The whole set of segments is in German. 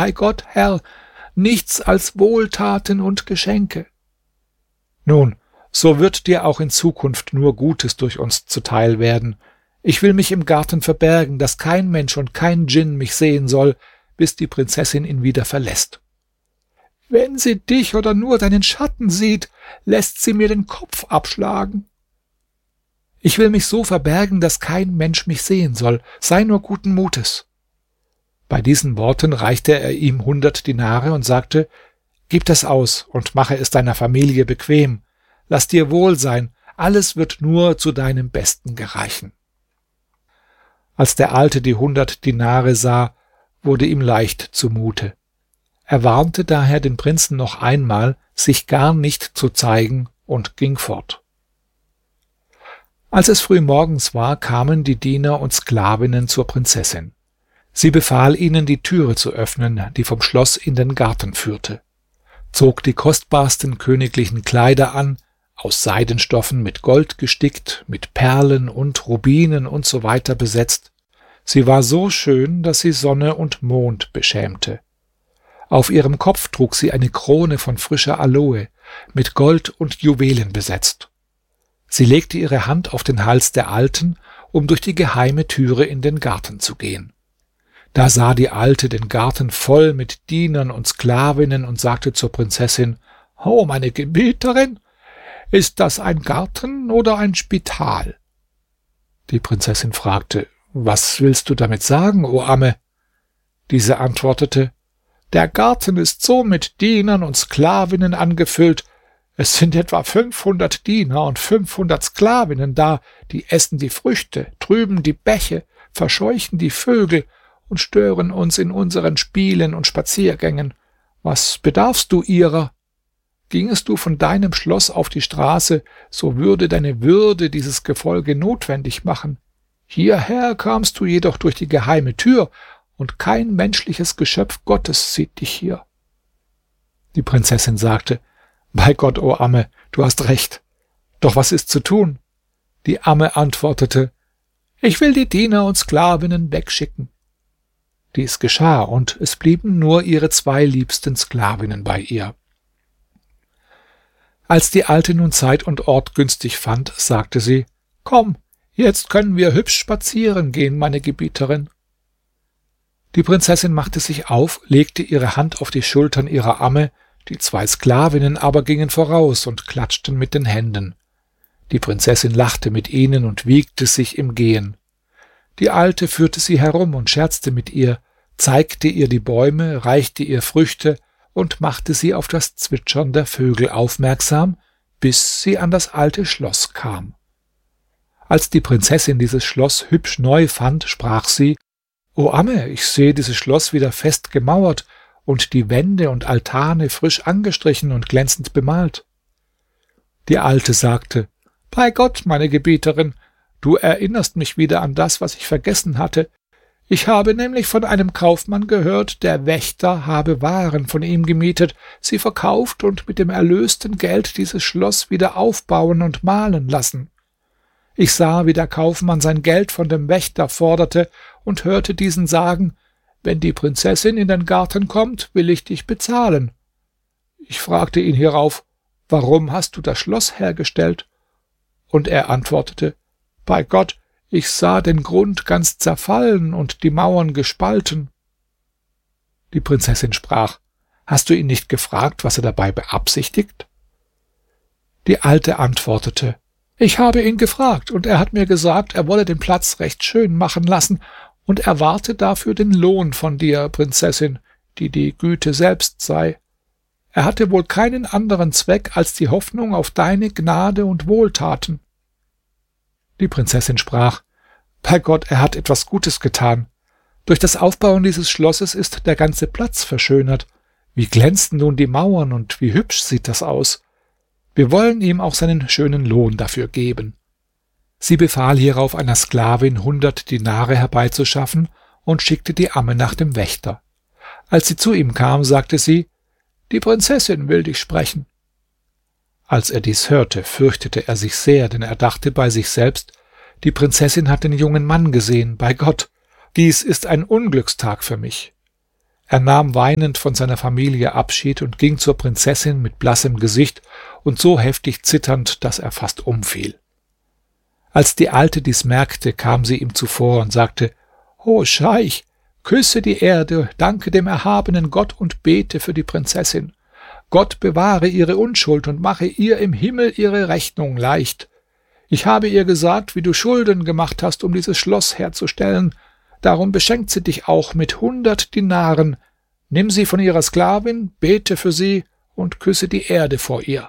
bei Gott, Herr, nichts als Wohltaten und Geschenke. Nun, so wird dir auch in Zukunft nur Gutes durch uns zuteil werden. Ich will mich im Garten verbergen, dass kein Mensch und kein Djinn mich sehen soll, bis die Prinzessin ihn wieder verlässt. Wenn sie dich oder nur deinen Schatten sieht, lässt sie mir den Kopf abschlagen. Ich will mich so verbergen, dass kein Mensch mich sehen soll. Sei nur guten Mutes. Bei diesen Worten reichte er ihm 100 Dinare und sagte, gib das aus und mache es deiner Familie bequem. Lass dir wohl sein, alles wird nur zu deinem Besten gereichen. Als der Alte die 100 Dinare sah, wurde ihm leicht zumute. Er warnte daher den Prinzen noch einmal, sich gar nicht zu zeigen, und ging fort. Als es früh morgens war, kamen die Diener und Sklavinnen zur Prinzessin. Sie befahl ihnen, die Türe zu öffnen, die vom Schloss in den Garten führte, zog die kostbarsten königlichen Kleider an, aus Seidenstoffen mit Gold gestickt, mit Perlen und Rubinen usw. besetzt. Sie war so schön, dass sie Sonne und Mond beschämte. Auf ihrem Kopf trug sie eine Krone von frischer Aloe, mit Gold und Juwelen besetzt. Sie legte ihre Hand auf den Hals der Alten, um durch die geheime Türe in den Garten zu gehen. Da sah die Alte den Garten voll mit Dienern und Sklavinnen und sagte zur Prinzessin, »O, meine Gebieterin, ist das ein Garten oder ein Spital?« Die Prinzessin fragte, »Was willst du damit sagen, o Amme?« Diese antwortete, »Der Garten ist so mit Dienern und Sklavinnen angefüllt. Es sind etwa 500 Diener und 500 Sklavinnen da, die essen die Früchte, trüben die Bäche, verscheuchen die Vögel und stören uns in unseren Spielen und Spaziergängen. Was bedarfst du ihrer? Gingest du von deinem Schloss auf die Straße, so würde deine Würde dieses Gefolge notwendig machen. Hierher kamst du jedoch durch die geheime Tür, und kein menschliches Geschöpf Gottes sieht dich hier.« Die Prinzessin sagte, »Bei Gott, o Amme, du hast recht. Doch was ist zu tun?« Die Amme antwortete, »Ich will die Diener und Sklavinnen wegschicken.« Dies geschah, und es blieben nur ihre 2 liebsten Sklavinnen bei ihr. Als die Alte nun Zeit und Ort günstig fand, sagte sie, »Komm, jetzt können wir hübsch spazieren gehen, meine Gebieterin.« Die Prinzessin machte sich auf, legte ihre Hand auf die Schultern ihrer Amme, die 2 Sklavinnen aber gingen voraus und klatschten mit den Händen. Die Prinzessin lachte mit ihnen und wiegte sich im Gehen. Die Alte führte sie herum und scherzte mit ihr, zeigte ihr die Bäume, reichte ihr Früchte und machte sie auf das Zwitschern der Vögel aufmerksam, bis sie an das alte Schloss kam. Als die Prinzessin dieses Schloss hübsch neu fand, sprach sie, »O Amme, ich sehe dieses Schloss wieder fest gemauert und die Wände und Altane frisch angestrichen und glänzend bemalt.« Die Alte sagte, »Bei Gott, meine Gebieterin, du erinnerst mich wieder an das, was ich vergessen hatte. Ich habe nämlich von einem Kaufmann gehört, der Wächter habe Waren von ihm gemietet, sie verkauft und mit dem erlösten Geld dieses Schloss wieder aufbauen und malen lassen. Ich sah, wie der Kaufmann sein Geld von dem Wächter forderte und hörte diesen sagen, »Wenn die Prinzessin in den Garten kommt, will ich dich bezahlen.« Ich fragte ihn hierauf, »Warum hast du das Schloss hergestellt?« Und er antwortete, »Bei Gott, ich sah den Grund ganz zerfallen und die Mauern gespalten.« Die Prinzessin sprach, »Hast du ihn nicht gefragt, was er dabei beabsichtigt?« Die Alte antwortete, »Ich habe ihn gefragt, und er hat mir gesagt, er wolle den Platz recht schön machen lassen und erwarte dafür den Lohn von dir, Prinzessin, die die Güte selbst sei. Er hatte wohl keinen anderen Zweck als die Hoffnung auf deine Gnade und Wohltaten.« Die Prinzessin sprach, »Bei Gott, er hat etwas Gutes getan. Durch das Aufbauen dieses Schlosses ist der ganze Platz verschönert. Wie glänzen nun die Mauern und wie hübsch sieht das aus. Wir wollen ihm auch seinen schönen Lohn dafür geben.« Sie befahl hierauf einer Sklavin, 100 Dinare herbeizuschaffen und schickte die Amme nach dem Wächter. Als sie zu ihm kam, sagte sie, »Die Prinzessin will dich sprechen.« Als er dies hörte, fürchtete er sich sehr, denn er dachte bei sich selbst, die Prinzessin hat den jungen Mann gesehen, bei Gott, dies ist ein Unglückstag für mich. Er nahm weinend von seiner Familie Abschied und ging zur Prinzessin mit blassem Gesicht und so heftig zitternd, dass er fast umfiel. Als die Alte dies merkte, kam sie ihm zuvor und sagte: »O Scheich, küsse die Erde, danke dem erhabenen Gott und bete für die Prinzessin. Gott bewahre ihre Unschuld und mache ihr im Himmel ihre Rechnung leicht. Ich habe ihr gesagt, wie du Schulden gemacht hast, um dieses Schloss herzustellen. Darum beschenkt sie dich auch mit 100 Dinaren. Nimm sie von ihrer Sklavin, bete für sie und küsse die Erde vor ihr.«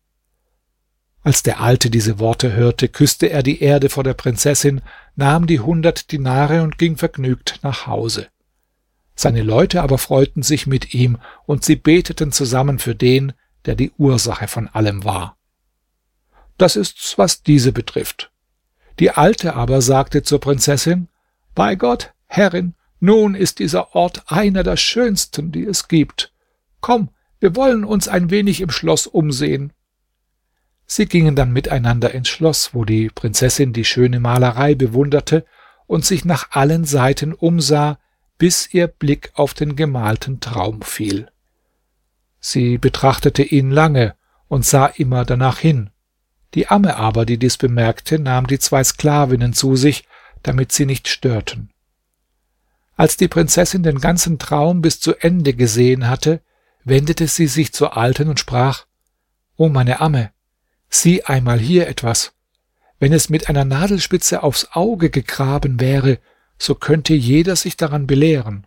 Als der Alte diese Worte hörte, küsste er die Erde vor der Prinzessin, nahm die 100 Dinare und ging vergnügt nach Hause. Seine Leute aber freuten sich mit ihm, und sie beteten zusammen für den, der die Ursache von allem war. Das ist's, was diese betrifft. Die Alte aber sagte zur Prinzessin: »Bei Gott, Herrin, nun ist dieser Ort einer der schönsten, die es gibt. Komm, wir wollen uns ein wenig im Schloss umsehen.« Sie gingen dann miteinander ins Schloss, wo die Prinzessin die schöne Malerei bewunderte und sich nach allen Seiten umsah, bis ihr Blick auf den gemalten Traum fiel. Sie betrachtete ihn lange und sah immer danach hin. Die Amme aber, die dies bemerkte, nahm die 2 Sklavinnen zu sich, damit sie nicht störten. Als die Prinzessin den ganzen Traum bis zu Ende gesehen hatte, wendete sie sich zur Alten und sprach: »O meine Amme, sieh einmal hier etwas. Wenn es mit einer Nadelspitze aufs Auge gegraben wäre, so könnte jeder sich daran belehren.«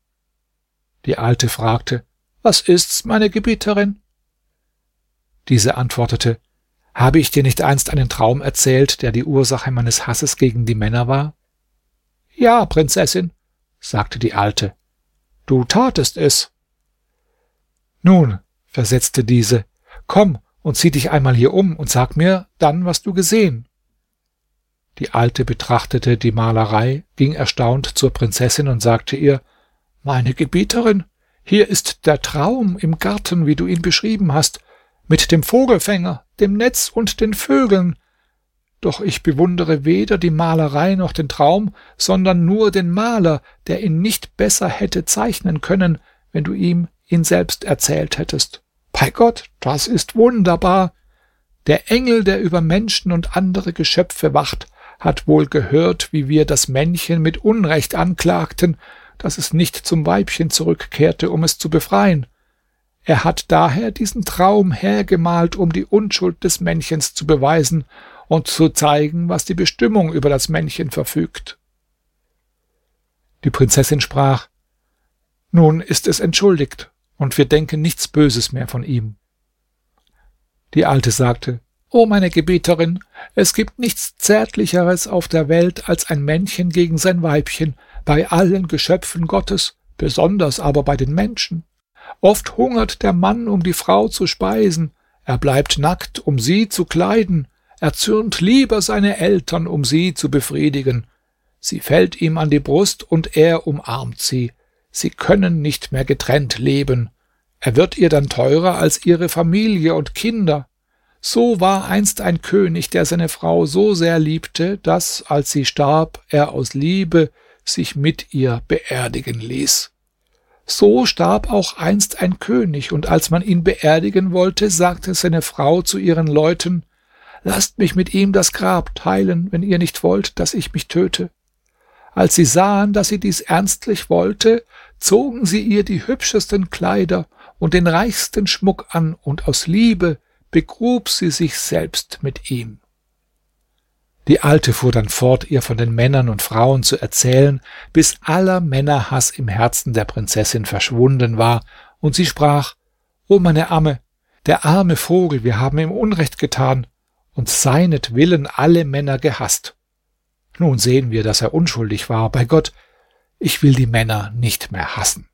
Die Alte fragte: »Was ist's, meine Gebieterin?« Diese antwortete: »Habe ich dir nicht einst einen Traum erzählt, der die Ursache meines Hasses gegen die Männer war?« »Ja, Prinzessin«, sagte die Alte, »du tatest es.« »Nun«, versetzte diese, »komm und zieh dich einmal hier um und sag mir dann, was du gesehen.« Die Alte betrachtete die Malerei, ging erstaunt zur Prinzessin und sagte ihr: »Meine Gebieterin, hier ist der Traum im Garten, wie du ihn beschrieben hast, mit dem Vogelfänger, dem Netz und den Vögeln. Doch ich bewundere weder die Malerei noch den Traum, sondern nur den Maler, der ihn nicht besser hätte zeichnen können, wenn du ihm ihn selbst erzählt hättest. Bei Gott, das ist wunderbar. Der Engel, der über Menschen und andere Geschöpfe wacht, hat wohl gehört, wie wir das Männchen mit Unrecht anklagten, dass es nicht zum Weibchen zurückkehrte, um es zu befreien. Er hat daher diesen Traum hergemalt, um die Unschuld des Männchens zu beweisen und zu zeigen, was die Bestimmung über das Männchen verfügt.« Die Prinzessin sprach: »Nun ist es entschuldigt, und wir denken nichts Böses mehr von ihm.« Die Alte sagte: »O meine Gebieterin, es gibt nichts Zärtlicheres auf der Welt als ein Männchen gegen sein Weibchen, bei allen Geschöpfen Gottes, besonders aber bei den Menschen. Oft hungert der Mann, um die Frau zu speisen, er bleibt nackt, um sie zu kleiden, er zürnt lieber seine Eltern, um sie zu befriedigen. Sie fällt ihm an die Brust und er umarmt sie. Sie können nicht mehr getrennt leben. Er wird ihr dann teurer als ihre Familie und Kinder. So war einst ein König, der seine Frau so sehr liebte, dass, als sie starb, er aus Liebe sich mit ihr beerdigen ließ. So starb auch einst ein König, und als man ihn beerdigen wollte, sagte seine Frau zu ihren Leuten: »Lasst mich mit ihm das Grab teilen, wenn ihr nicht wollt, dass ich mich töte.« Als sie sahen, dass sie dies ernstlich wollte, zogen sie ihr die hübschesten Kleider und den reichsten Schmuck an, und aus Liebe begrub sie sich selbst mit ihm. Die Alte fuhr dann fort, ihr von den Männern und Frauen zu erzählen, bis aller Männerhass im Herzen der Prinzessin verschwunden war, und sie sprach: »O meine Amme, der arme Vogel, wir haben ihm Unrecht getan und seinetwillen alle Männer gehasst. Nun sehen wir, dass er unschuldig war. Bei Gott, ich will die Männer nicht mehr hassen.«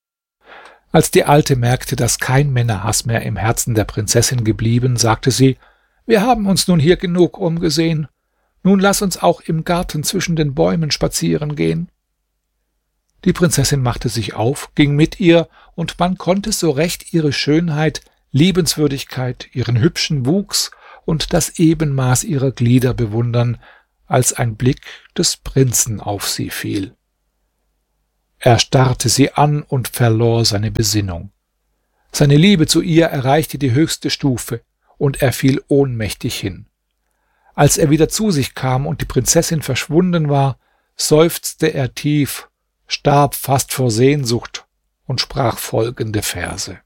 Als die Alte merkte, dass kein Männerhass mehr im Herzen der Prinzessin geblieben, sagte sie: »Wir haben uns nun hier genug umgesehen. Nun lass uns auch im Garten zwischen den Bäumen spazieren gehen.« Die Prinzessin machte sich auf, ging mit ihr, und man konnte so recht ihre Schönheit, Liebenswürdigkeit, ihren hübschen Wuchs und das Ebenmaß ihrer Glieder bewundern, als ein Blick des Prinzen auf sie fiel. Er starrte sie an und verlor seine Besinnung. Seine Liebe zu ihr erreichte die höchste Stufe, und er fiel ohnmächtig hin. Als er wieder zu sich kam und die Prinzessin verschwunden war, seufzte er tief, starb fast vor Sehnsucht und sprach folgende Verse: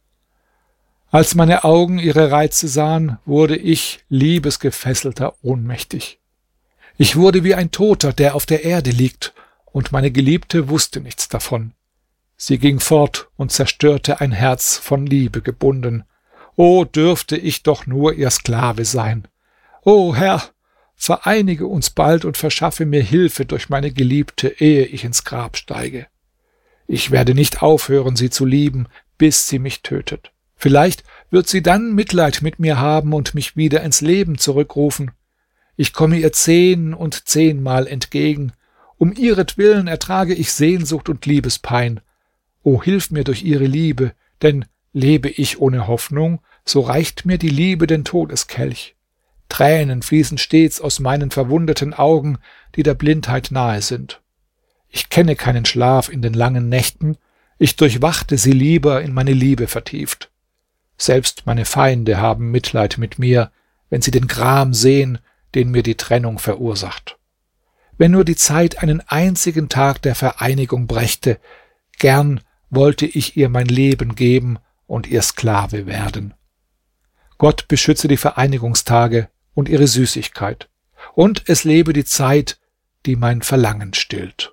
Als meine Augen ihre Reize sahen, wurde ich, Liebesgefesselter, ohnmächtig. Ich wurde wie ein Toter, der auf der Erde liegt, und meine Geliebte wusste nichts davon. Sie ging fort und zerstörte ein Herz von Liebe gebunden. O, dürfte ich doch nur ihr Sklave sein! O Herr, vereinige uns bald und verschaffe mir Hilfe durch meine Geliebte, ehe ich ins Grab steige. Ich werde nicht aufhören, sie zu lieben, bis sie mich tötet. Vielleicht wird sie dann Mitleid mit mir haben und mich wieder ins Leben zurückrufen. Ich komme ihr 10 und 10-mal entgegen. Um ihretwillen ertrage ich Sehnsucht und Liebespein. O, hilf mir durch ihre Liebe, denn lebe ich ohne Hoffnung, so reicht mir die Liebe den Todeskelch. Tränen fließen stets aus meinen verwundeten Augen, die der Blindheit nahe sind. Ich kenne keinen Schlaf in den langen Nächten, ich durchwachte sie lieber in meine Liebe vertieft. Selbst meine Feinde haben Mitleid mit mir, wenn sie den Gram sehen, den mir die Trennung verursacht. Wenn nur die Zeit einen einzigen Tag der Vereinigung brächte, gern wollte ich ihr mein Leben geben und ihr Sklave werden. Gott beschütze die Vereinigungstage und ihre Süßigkeit, und es lebe die Zeit, die mein Verlangen stillt.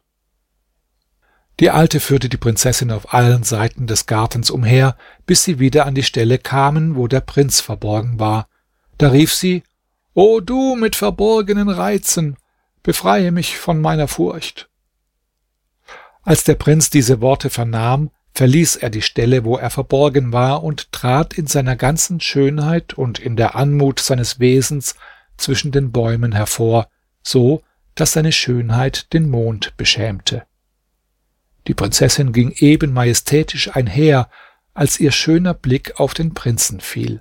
Die Alte führte die Prinzessin auf allen Seiten des Gartens umher, bis sie wieder an die Stelle kamen, wo der Prinz verborgen war. Da rief sie: »O du mit verborgenen Reizen, befreie mich von meiner Furcht.« Als der Prinz diese Worte vernahm, verließ er die Stelle, wo er verborgen war, und trat in seiner ganzen Schönheit und in der Anmut seines Wesens zwischen den Bäumen hervor, so dass seine Schönheit den Mond beschämte. Die Prinzessin ging eben majestätisch einher, als ihr schöner Blick auf den Prinzen fiel.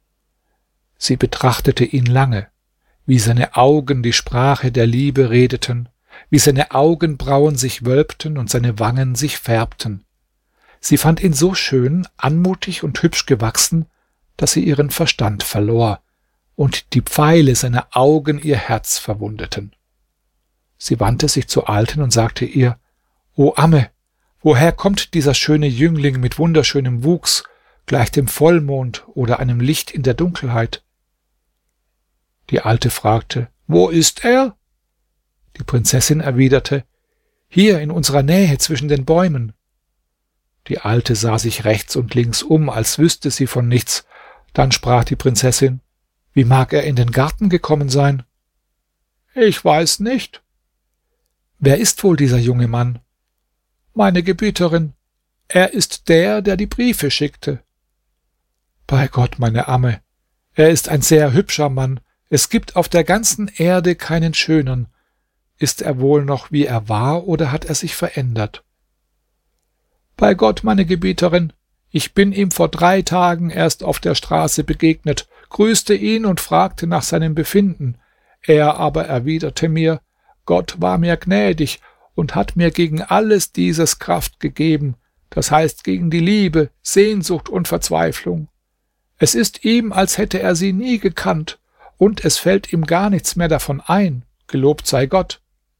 Sie betrachtete ihn lange, wie seine Augen die Sprache der Liebe redeten, wie seine Augenbrauen sich wölbten und seine Wangen sich färbten. Sie fand ihn so schön, anmutig und hübsch gewachsen, dass sie ihren Verstand verlor, und die Pfeile seiner Augen ihr Herz verwundeten. Sie wandte sich zur Alten und sagte ihr: »O Amme, woher kommt dieser schöne Jüngling mit wunderschönem Wuchs, gleich dem Vollmond oder einem Licht in der Dunkelheit?« Die Alte fragte: »Wo ist er?« Die Prinzessin erwiderte: »Hier in unserer Nähe zwischen den Bäumen.« Die Alte sah sich rechts und links um, als wüsste sie von nichts. Dann sprach die Prinzessin: »Wie mag er in den Garten gekommen sein?« »Ich weiß nicht.« »Wer ist wohl dieser junge Mann?« »Meine Gebieterin. Er ist der, der die Briefe schickte.« »Bei Gott, meine Amme, er ist ein sehr hübscher Mann. Es gibt auf der ganzen Erde keinen schönern. Ist er wohl noch, wie er war, oder hat er sich verändert?« »Bei Gott, meine Gebieterin, ich bin ihm vor 3 Tagen erst auf der Straße begegnet, grüßte ihn und fragte nach seinem Befinden. Er aber erwiderte mir: Gott war mir gnädig und hat mir gegen alles dieses Kraft gegeben, das heißt gegen die Liebe, Sehnsucht und Verzweiflung. Es ist ihm, als hätte er sie nie gekannt, und es fällt ihm gar nichts mehr davon ein, gelobt sei Gott.«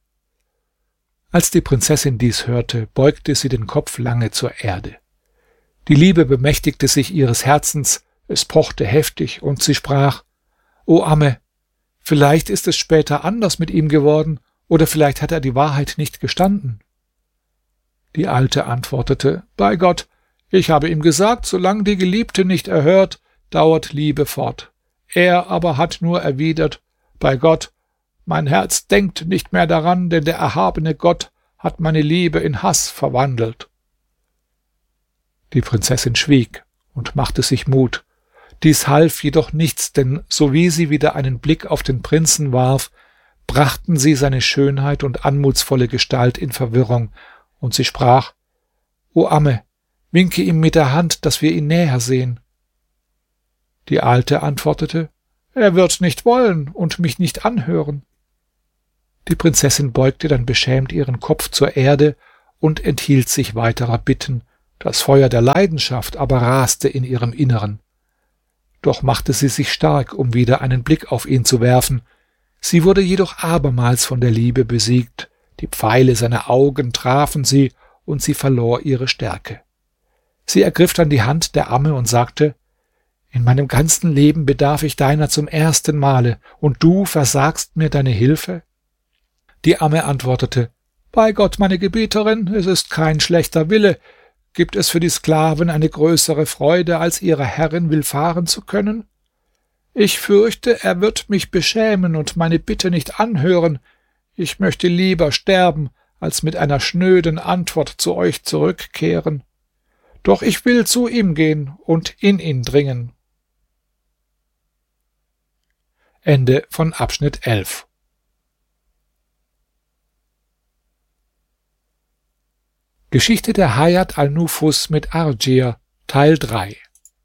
Als die Prinzessin dies hörte, beugte sie den Kopf lange zur Erde. Die Liebe bemächtigte sich ihres Herzens, es pochte heftig, und sie sprach: »O Amme, vielleicht ist es später anders mit ihm geworden, oder vielleicht hat er die Wahrheit nicht gestanden.« Die Alte antwortete: »Bei Gott, ich habe ihm gesagt, solange die Geliebte nicht erhört, dauert Liebe fort. Er aber hat nur erwidert: Bei Gott, mein Herz denkt nicht mehr daran, denn der erhabene Gott hat meine Liebe in Hass verwandelt.« Die Prinzessin schwieg und machte sich Mut. Dies half jedoch nichts, denn sowie sie wieder einen Blick auf den Prinzen warf, brachten sie seine Schönheit und anmutsvolle Gestalt in Verwirrung, und sie sprach: »O Amme, winke ihm mit der Hand, dass wir ihn näher sehen.« Die Alte antwortete: »Er wird nicht wollen und mich nicht anhören.« Die Prinzessin beugte dann beschämt ihren Kopf zur Erde und enthielt sich weiterer Bitten, das Feuer der Leidenschaft aber raste in ihrem Inneren. Doch machte sie sich stark, um wieder einen Blick auf ihn zu werfen. Sie wurde jedoch abermals von der Liebe besiegt, die Pfeile seiner Augen trafen sie, und sie verlor ihre Stärke. Sie ergriff dann die Hand der Amme und sagte: »In meinem ganzen Leben bedarf ich deiner zum ersten Male, und du versagst mir deine Hilfe?« Die Amme antwortete: »Bei Gott, meine Gebieterin, es ist kein schlechter Wille. Gibt es für die Sklaven eine größere Freude, als ihrer Herrin willfahren zu können? Ich fürchte, er wird mich beschämen und meine Bitte nicht anhören. Ich möchte lieber sterben, als mit einer schnöden Antwort zu euch zurückkehren. Doch ich will zu ihm gehen und in ihn dringen.« Ende von Abschnitt 11. Geschichte der Hayat al-Nufus mit Ardschir, Teil 3.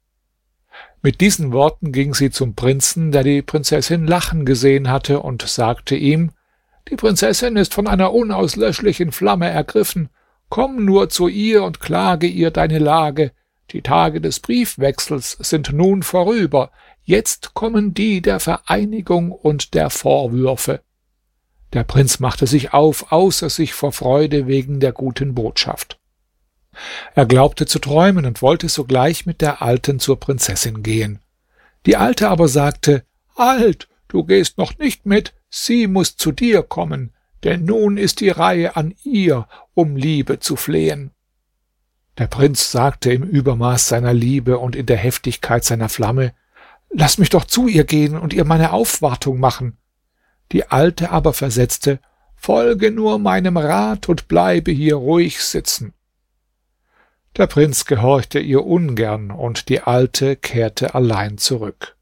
Mit diesen Worten ging sie zum Prinzen, der die Prinzessin lachen gesehen hatte, und sagte ihm: »Die Prinzessin ist von einer unauslöschlichen Flamme ergriffen. Komm nur zu ihr und klage ihr deine Lage. Die Tage des Briefwechsels sind nun vorüber. Jetzt kommen die der Vereinigung und der Vorwürfe.« Der Prinz machte sich auf, außer sich vor Freude wegen der guten Botschaft. Er glaubte zu träumen und wollte sogleich mit der Alten zur Prinzessin gehen. Die Alte aber sagte: »Halt, du gehst noch nicht mit, sie muss zu dir kommen, denn nun ist die Reihe an ihr, um Liebe zu flehen.« Der Prinz sagte im Übermaß seiner Liebe und in der Heftigkeit seiner Flamme: »Lass mich doch zu ihr gehen und ihr meine Aufwartung machen.« Die Alte aber versetzte: »Folge nur meinem Rat und bleibe hier ruhig sitzen.« Der Prinz gehorchte ihr ungern, und die Alte kehrte allein zurück.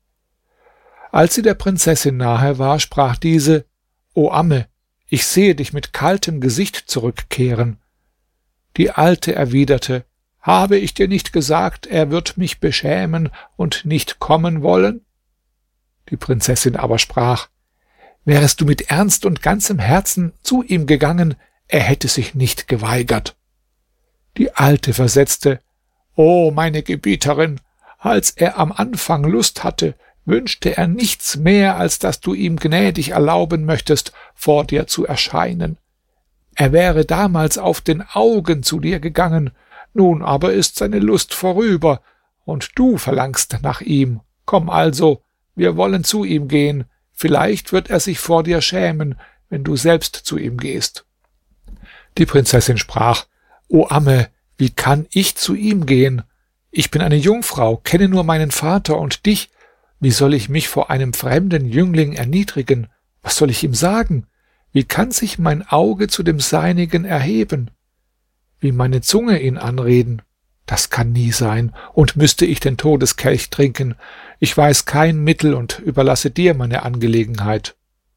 Als sie der Prinzessin nahe war, sprach diese: »O Amme, ich sehe dich mit kaltem Gesicht zurückkehren.« Die Alte erwiderte: »Habe ich dir nicht gesagt, er wird mich beschämen und nicht kommen wollen?« Die Prinzessin aber sprach: »Wärest du mit Ernst und ganzem Herzen zu ihm gegangen, er hätte sich nicht geweigert.« Die Alte versetzte: »O meine Gebieterin, als er am Anfang Lust hatte, wünschte er nichts mehr, als dass du ihm gnädig erlauben möchtest, vor dir zu erscheinen. Er wäre damals auf den Augen zu dir gegangen, nun aber ist seine Lust vorüber, und du verlangst nach ihm. Komm also, wir wollen zu ihm gehen, vielleicht wird er sich vor dir schämen, wenn du selbst zu ihm gehst.« Die Prinzessin sprach: »O Amme, wie kann ich zu ihm gehen? Ich bin eine Jungfrau, kenne nur meinen Vater und dich. Wie soll ich mich vor einem fremden Jüngling erniedrigen? Was soll ich ihm sagen? Wie kann sich mein Auge zu dem Seinigen erheben? Wie meine Zunge ihn anreden? Das kann nie sein. Und müsste ich den Todeskelch trinken? Ich weiß kein Mittel und überlasse dir meine Angelegenheit.«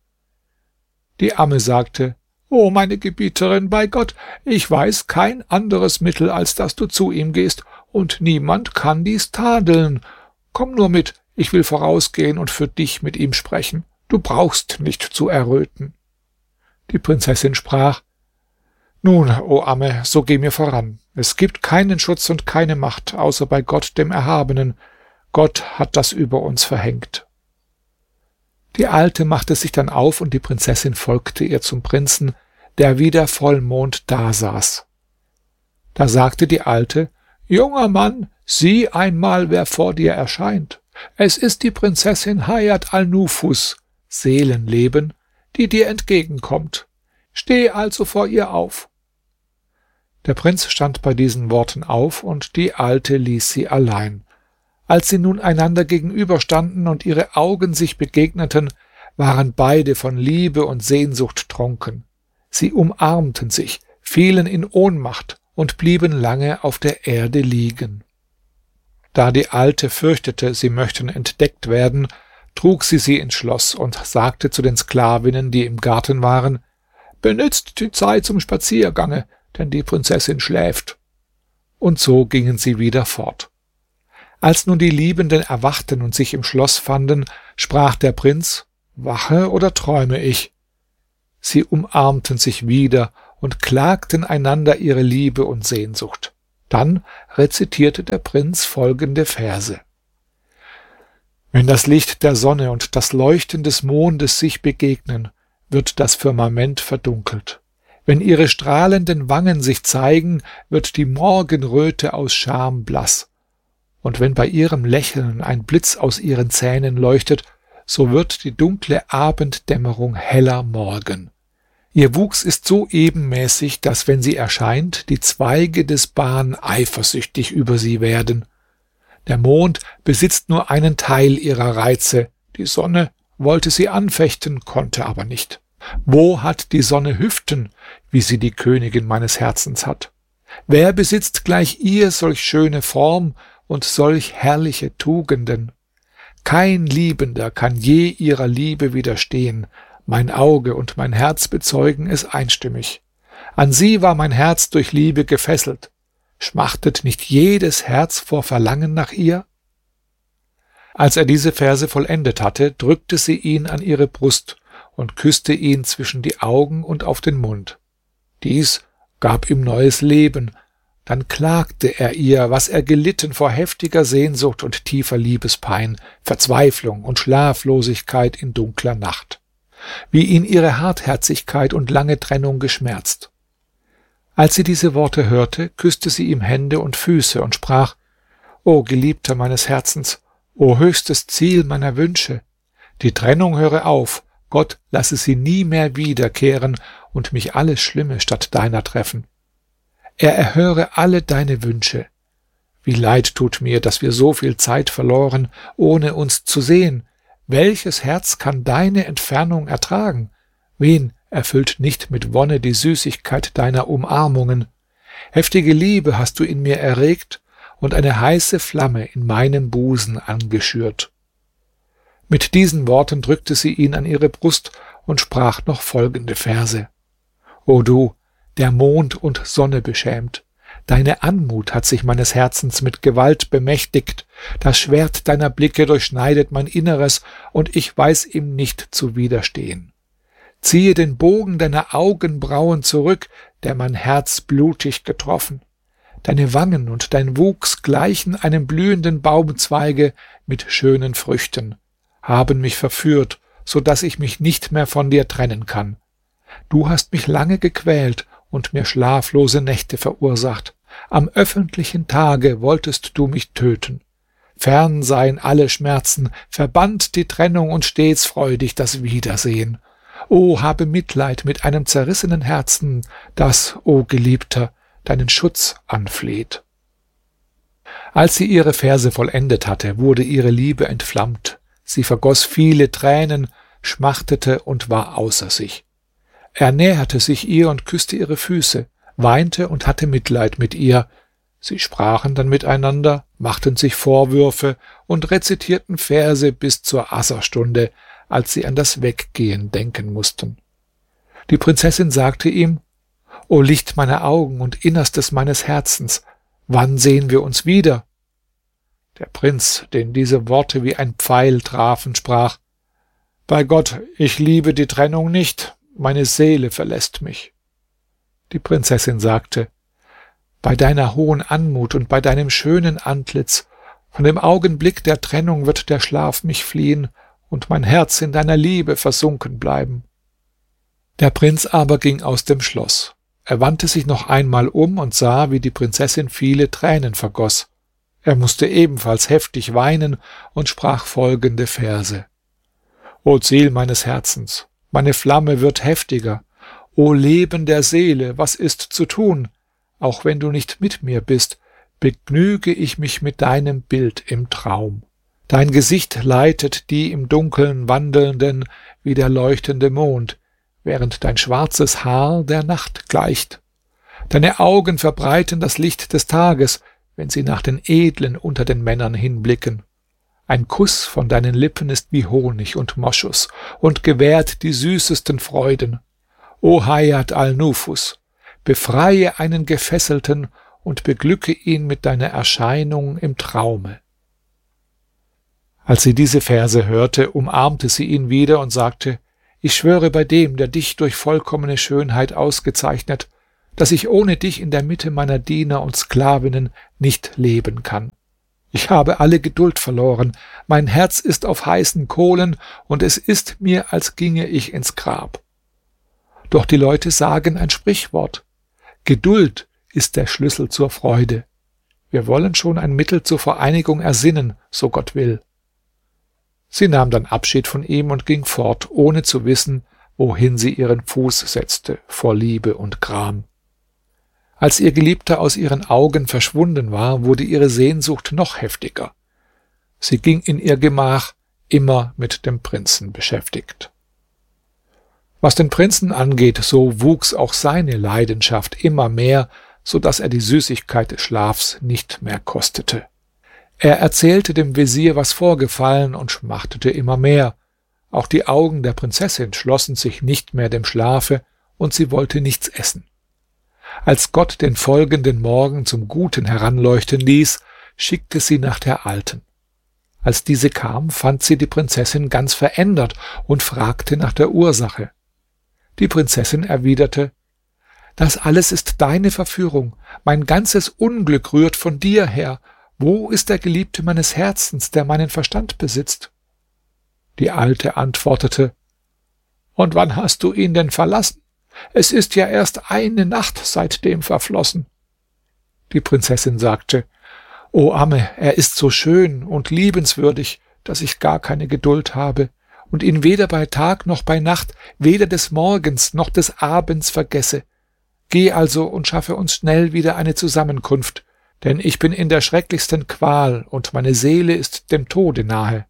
Die Amme sagte: »O meine Gebieterin, bei Gott, ich weiß kein anderes Mittel, als dass du zu ihm gehst, und niemand kann dies tadeln. Komm nur mit, ich will vorausgehen und für dich mit ihm sprechen. Du brauchst nicht zu erröten.« Die Prinzessin sprach: »Nun, o Amme, so geh mir voran. Es gibt keinen Schutz und keine Macht, außer bei Gott dem Erhabenen. Gott hat das über uns verhängt.« Die Alte machte sich dann auf, und die Prinzessin folgte ihr zum Prinzen, der wie der Vollmond dasaß. Da sagte die Alte: »Junger Mann, sieh einmal, wer vor dir erscheint. Es ist die Prinzessin Hayat al-Nufus, Seelenleben, die dir entgegenkommt. Steh also vor ihr auf.« Der Prinz stand bei diesen Worten auf, und die Alte ließ sie allein. Als sie nun einander gegenüberstanden und ihre Augen sich begegneten, waren beide von Liebe und Sehnsucht trunken. Sie umarmten sich, fielen in Ohnmacht und blieben lange auf der Erde liegen. Da die Alte fürchtete, sie möchten entdeckt werden, trug sie ins Schloss und sagte zu den Sklavinnen, die im Garten waren: »Benützt die Zeit zum Spaziergange, denn die Prinzessin schläft.« Und so gingen sie wieder fort. Als nun die Liebenden erwachten und sich im Schloss fanden, sprach der Prinz: »Wache oder träume ich?« Sie umarmten sich wieder, und klagten einander ihre Liebe und Sehnsucht. Dann rezitierte der Prinz folgende Verse: Wenn das Licht der Sonne und das Leuchten des Mondes sich begegnen, wird das Firmament verdunkelt. Wenn ihre strahlenden Wangen sich zeigen, wird die Morgenröte aus Scham blass. Und wenn bei ihrem Lächeln ein Blitz aus ihren Zähnen leuchtet, so wird die dunkle Abenddämmerung heller Morgen. Ihr Wuchs ist so ebenmäßig, dass, wenn sie erscheint, die Zweige des Ban eifersüchtig über sie werden. Der Mond besitzt nur einen Teil ihrer Reize, die Sonne wollte sie anfechten, konnte aber nicht. Wo hat die Sonne Hüften, wie sie die Königin meines Herzens hat? Wer besitzt gleich ihr solch schöne Form und solch herrliche Tugenden? Kein Liebender kann je ihrer Liebe widerstehen, mein Auge und mein Herz bezeugen es einstimmig. An sie war mein Herz durch Liebe gefesselt. Schmachtet nicht jedes Herz vor Verlangen nach ihr? Als er diese Verse vollendet hatte, drückte sie ihn an ihre Brust und küsste ihn zwischen die Augen und auf den Mund. Dies gab ihm neues Leben. Dann klagte er ihr, was er gelitten vor heftiger Sehnsucht und tiefer Liebespein, Verzweiflung und Schlaflosigkeit in dunkler Nacht, wie ihn ihre Hartherzigkeit und lange Trennung geschmerzt. Als sie diese Worte hörte, küsste sie ihm Hände und Füße und sprach: O Geliebter meines Herzens, o höchstes Ziel meiner Wünsche, die Trennung höre auf, Gott lasse sie nie mehr wiederkehren und mich alles Schlimme statt deiner treffen. Er erhöre alle deine Wünsche. Wie leid tut mir, dass wir so viel Zeit verloren, ohne uns zu sehen. Welches Herz kann deine Entfernung ertragen? Wen erfüllt nicht mit Wonne die Süßigkeit deiner Umarmungen? Heftige Liebe hast du in mir erregt und eine heiße Flamme in meinem Busen angeschürt. Mit diesen Worten drückte sie ihn an ihre Brust und sprach noch folgende Verse: O du, der Mond und Sonne beschämt, deine Anmut hat sich meines Herzens mit Gewalt bemächtigt, das Schwert deiner Blicke durchschneidet mein Inneres, und ich weiß ihm nicht zu widerstehen. Ziehe den Bogen deiner Augenbrauen zurück, der mein Herz blutig getroffen. Deine Wangen und dein Wuchs gleichen einem blühenden Baumzweige mit schönen Früchten, haben mich verführt, so dass ich mich nicht mehr von dir trennen kann. Du hast mich lange gequält und mir schlaflose Nächte verursacht. Am öffentlichen Tage wolltest du mich töten. Fern seien alle Schmerzen, verbannt die Trennung und stets freudig das Wiedersehen. O, habe Mitleid mit einem zerrissenen Herzen, das, o Geliebter, deinen Schutz anfleht. Als sie ihre Verse vollendet hatte, wurde ihre Liebe entflammt. Sie vergoss viele Tränen, schmachtete und war außer sich. Er näherte sich ihr und küsste ihre Füße, weinte und hatte Mitleid mit ihr. Sie sprachen dann miteinander, machten sich Vorwürfe und rezitierten Verse bis zur Asserstunde, als sie an das Weggehen denken mussten. Die Prinzessin sagte ihm: O Licht meiner Augen und Innerstes meines Herzens, wann sehen wir uns wieder? Der Prinz, den diese Worte wie ein Pfeil trafen, sprach: Bei Gott, ich liebe die Trennung nicht, meine Seele verlässt mich. Die Prinzessin sagte: Bei deiner hohen Anmut und bei deinem schönen Antlitz, von dem Augenblick der Trennung wird der Schlaf mich fliehen und mein Herz in deiner Liebe versunken bleiben. Der Prinz aber ging aus dem Schloss. Er wandte sich noch einmal um und sah, wie die Prinzessin viele Tränen vergoss. Er musste ebenfalls heftig weinen und sprach folgende Verse: O Ziel meines Herzens, meine Flamme wird heftiger. O Leben der Seele, was ist zu tun? Auch wenn du nicht mit mir bist, begnüge ich mich mit deinem Bild im Traum. Dein Gesicht leitet die im Dunkeln Wandelnden wie der leuchtende Mond, während dein schwarzes Haar der Nacht gleicht. Deine Augen verbreiten das Licht des Tages, wenn sie nach den Edlen unter den Männern hinblicken. Ein Kuss von deinen Lippen ist wie Honig und Moschus und gewährt die süßesten Freuden. O Hayat al-Nufus, befreie einen Gefesselten und beglücke ihn mit deiner Erscheinung im Traume. Als sie diese Verse hörte, umarmte sie ihn wieder und sagte: ich schwöre bei dem, der dich durch vollkommene Schönheit ausgezeichnet, dass ich ohne dich in der Mitte meiner Diener und Sklavinnen nicht leben kann. Ich habe alle Geduld verloren, mein Herz ist auf heißen Kohlen, und es ist mir, als ginge ich ins Grab. Doch die Leute sagen ein Sprichwort: Geduld ist der Schlüssel zur Freude. Wir wollen schon ein Mittel zur Vereinigung ersinnen, so Gott will. Sie nahm dann Abschied von ihm und ging fort, ohne zu wissen, wohin sie ihren Fuß setzte, vor Liebe und Gram. Als ihr Geliebter aus ihren Augen verschwunden war, wurde ihre Sehnsucht noch heftiger. Sie ging in ihr Gemach, immer mit dem Prinzen beschäftigt. Was den Prinzen angeht, so wuchs auch seine Leidenschaft immer mehr, so dass er die Süßigkeit des Schlafs nicht mehr kostete. Er erzählte dem Vezier, was vorgefallen, und schmachtete immer mehr. Auch die Augen der Prinzessin schlossen sich nicht mehr dem Schlafe, und sie wollte nichts essen. Als Gott den folgenden Morgen zum Guten heranleuchten ließ, schickte sie nach der Alten. Als diese kam, fand sie die Prinzessin ganz verändert und fragte nach der Ursache. Die Prinzessin erwiderte: Das alles ist deine Verführung, mein ganzes Unglück rührt von dir her. Wo ist der Geliebte meines Herzens, der meinen Verstand besitzt? Die Alte antwortete: Und wann hast du ihn denn verlassen? Es ist ja erst eine Nacht seitdem verflossen. Die Prinzessin sagte: O Amme, er ist so schön und liebenswürdig, dass ich gar keine Geduld habe und ihn weder bei Tag noch bei Nacht, weder des Morgens noch des Abends vergesse. Geh also und schaffe uns schnell wieder eine Zusammenkunft, denn ich bin in der schrecklichsten Qual und meine Seele ist dem Tode nahe.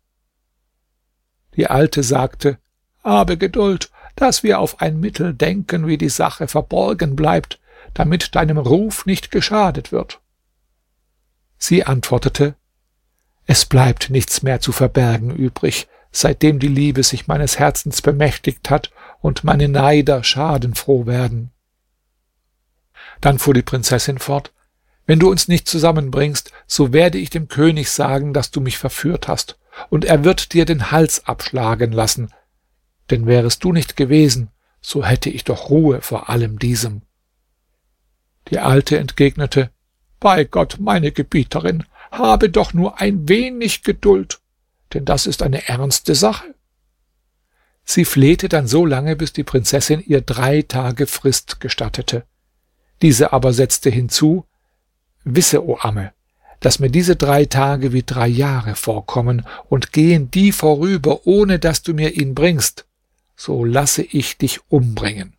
Die Alte sagte: Habe Geduld, dass wir auf ein Mittel denken, wie die Sache verborgen bleibt, damit deinem Ruf nicht geschadet wird. Sie antwortete: Es bleibt nichts mehr zu verbergen übrig, seitdem die Liebe sich meines Herzens bemächtigt hat und meine Neider schadenfroh werden. Dann fuhr die Prinzessin fort: Wenn du uns nicht zusammenbringst, so werde ich dem König sagen, dass du mich verführt hast, und er wird dir den Hals abschlagen lassen. Denn wärest du nicht gewesen, so hätte ich doch Ruhe vor allem diesem. Die Alte entgegnete: Bei Gott, meine Gebieterin, habe doch nur ein wenig Geduld, denn das ist eine ernste Sache. Sie flehte dann so lange, bis die Prinzessin ihr 3 Tage Frist gestattete. Diese aber setzte hinzu: Wisse, o Amme, dass mir diese 3 Tage wie 3 Jahre vorkommen, und gehen die vorüber, ohne dass du mir ihn bringst, so lasse ich dich umbringen.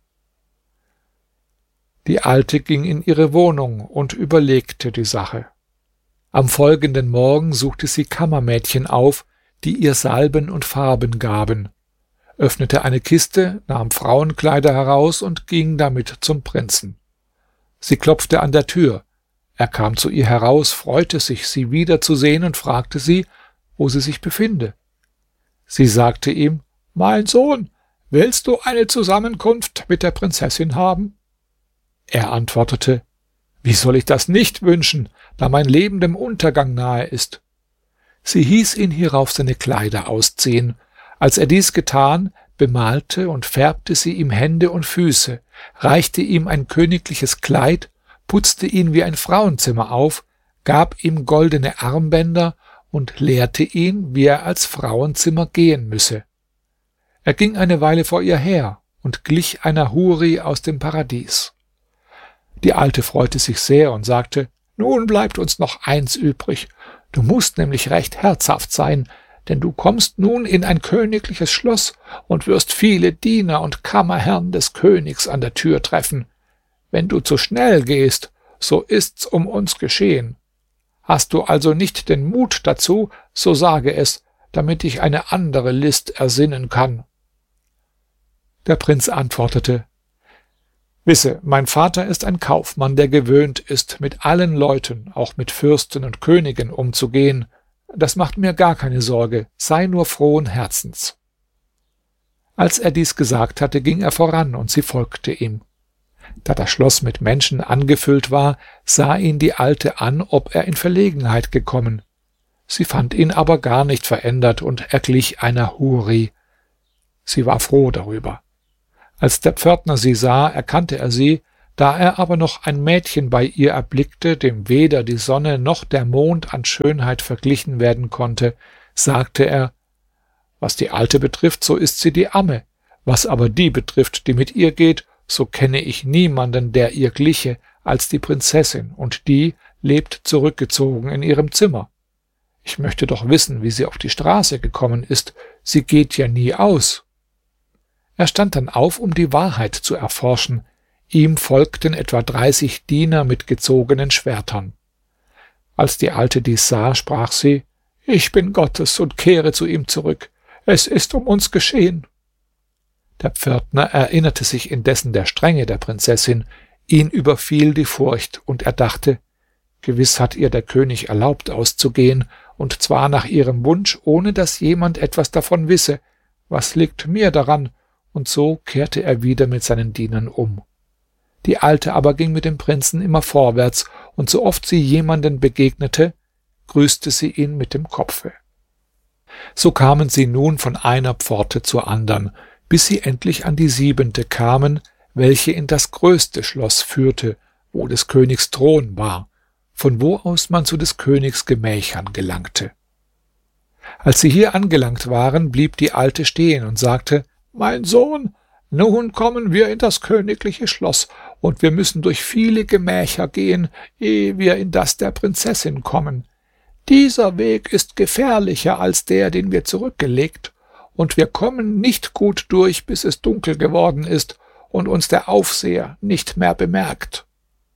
Die Alte ging in ihre Wohnung und überlegte die Sache. Am folgenden Morgen suchte sie Kammermädchen auf, die ihr Salben und Farben gaben, öffnete eine Kiste, nahm Frauenkleider heraus und ging damit zum Prinzen. Sie klopfte an der Tür. Er kam zu ihr heraus, freute sich, sie wiederzusehen, und fragte sie, wo sie sich befinde. Sie sagte ihm: Mein Sohn, willst du eine Zusammenkunft mit der Prinzessin haben? Er antwortete: Wie soll ich das nicht wünschen, da mein Leben dem Untergang nahe ist? Sie hieß ihn hierauf seine Kleider ausziehen. Als er dies getan, bemalte und färbte sie ihm Hände und Füße, reichte ihm ein königliches Kleid, putzte ihn wie ein Frauenzimmer auf, gab ihm goldene Armbänder und lehrte ihn, wie er als Frauenzimmer gehen müsse. Er ging eine Weile vor ihr her und glich einer Huri aus dem Paradies. Die Alte freute sich sehr und sagte: Nun bleibt uns noch eins übrig. Du musst nämlich recht herzhaft sein, denn du kommst nun in ein königliches Schloss und wirst viele Diener und Kammerherrn des Königs an der Tür treffen. Wenn du zu schnell gehst, so ist's um uns geschehen. Hast du also nicht den Mut dazu, so sage es, damit ich eine andere List ersinnen kann. Der Prinz antwortete: Wisse, mein Vater ist ein Kaufmann, der gewöhnt ist, mit allen Leuten, auch mit Fürsten und Königen, umzugehen. Das macht mir gar keine Sorge, sei nur frohen Herzens. Als er dies gesagt hatte, ging er voran, und sie folgte ihm. Da das Schloss mit Menschen angefüllt war, sah ihn die Alte an, ob er in Verlegenheit gekommen. Sie fand ihn aber gar nicht verändert, und er glich einer Huri. Sie war froh darüber. Als der Pförtner sie sah, erkannte er sie, da er aber noch ein Mädchen bei ihr erblickte, dem weder die Sonne noch der Mond an Schönheit verglichen werden konnte, sagte er: Was die Alte betrifft, so ist sie die Amme, was aber die betrifft, die mit ihr geht, so kenne ich niemanden, der ihr gliche, als die Prinzessin, und die lebt zurückgezogen in ihrem Zimmer. Ich möchte doch wissen, wie sie auf die Straße gekommen ist, sie geht ja nie aus. Er stand dann auf, um die Wahrheit zu erforschen. Ihm folgten etwa 30 Diener mit gezogenen Schwertern. Als die Alte dies sah, sprach sie: Ich bin Gottes und kehre zu ihm zurück. Es ist um uns geschehen. Der Pförtner erinnerte sich indessen der Strenge der Prinzessin, ihn überfiel die Furcht, und er dachte: Gewiss hat ihr der König erlaubt, auszugehen, und zwar nach ihrem Wunsch, ohne dass jemand etwas davon wisse. Was liegt mir daran? Und so kehrte er wieder mit seinen Dienern um. Die Alte aber ging mit dem Prinzen immer vorwärts, und so oft sie jemanden begegnete, grüßte sie ihn mit dem Kopfe. So kamen sie nun von einer Pforte zur andern, bis sie endlich an die 7. kamen, welche in das größte Schloss führte, wo des Königs Thron war, von wo aus man zu des Königs Gemächern gelangte. Als sie hier angelangt waren, blieb die Alte stehen und sagte: Mein Sohn, nun kommen wir in das königliche Schloss, und wir müssen durch viele Gemächer gehen, ehe wir in das der Prinzessin kommen. Dieser Weg ist gefährlicher als der, den wir zurückgelegt, und wir kommen nicht gut durch, bis es dunkel geworden ist und uns der Aufseher nicht mehr bemerkt.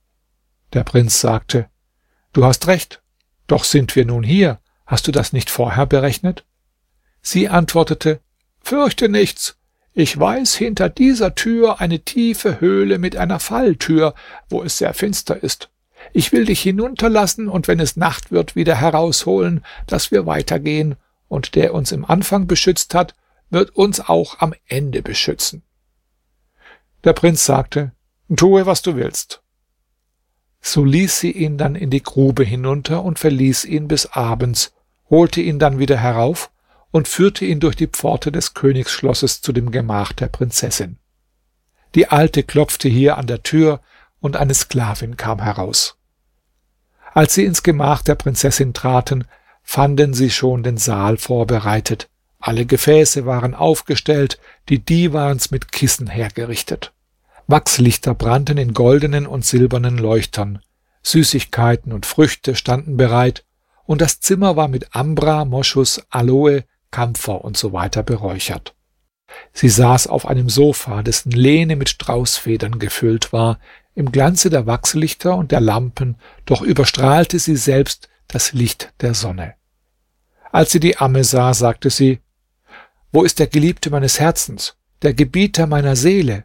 Der Prinz sagte: Du hast recht, doch sind wir nun hier. Hast du das nicht vorher berechnet? Sie antwortete: Fürchte nichts. Ich weiß hinter dieser Tür eine tiefe Höhle mit einer Falltür, wo es sehr finster ist. Ich will dich hinunterlassen und wenn es Nacht wird, wieder herausholen, dass wir weitergehen, und der uns im Anfang beschützt hat, wird uns auch am Ende beschützen. Der Prinz sagte: Tue, was du willst. So ließ sie ihn dann in die Grube hinunter und verließ ihn bis abends, holte ihn dann wieder herauf und führte ihn durch die Pforte des Königsschlosses zu dem Gemach der Prinzessin. Die Alte klopfte hier an der Tür, und eine Sklavin kam heraus. Als sie ins Gemach der Prinzessin traten, fanden sie schon den Saal vorbereitet. Alle Gefäße waren aufgestellt, die Diwans mit Kissen hergerichtet. Wachslichter brannten in goldenen und silbernen Leuchtern, Süßigkeiten und Früchte standen bereit, und das Zimmer war mit Ambra, Moschus, Aloe, Kampfer usw. beräuchert. Sie saß auf einem Sofa, dessen Lehne mit Straußfedern gefüllt war, im Glanze der Wachslichter und der Lampen, doch überstrahlte sie selbst das Licht der Sonne. Als sie die Amme sah, sagte sie: Wo ist der Geliebte meines Herzens, der Gebieter meiner Seele?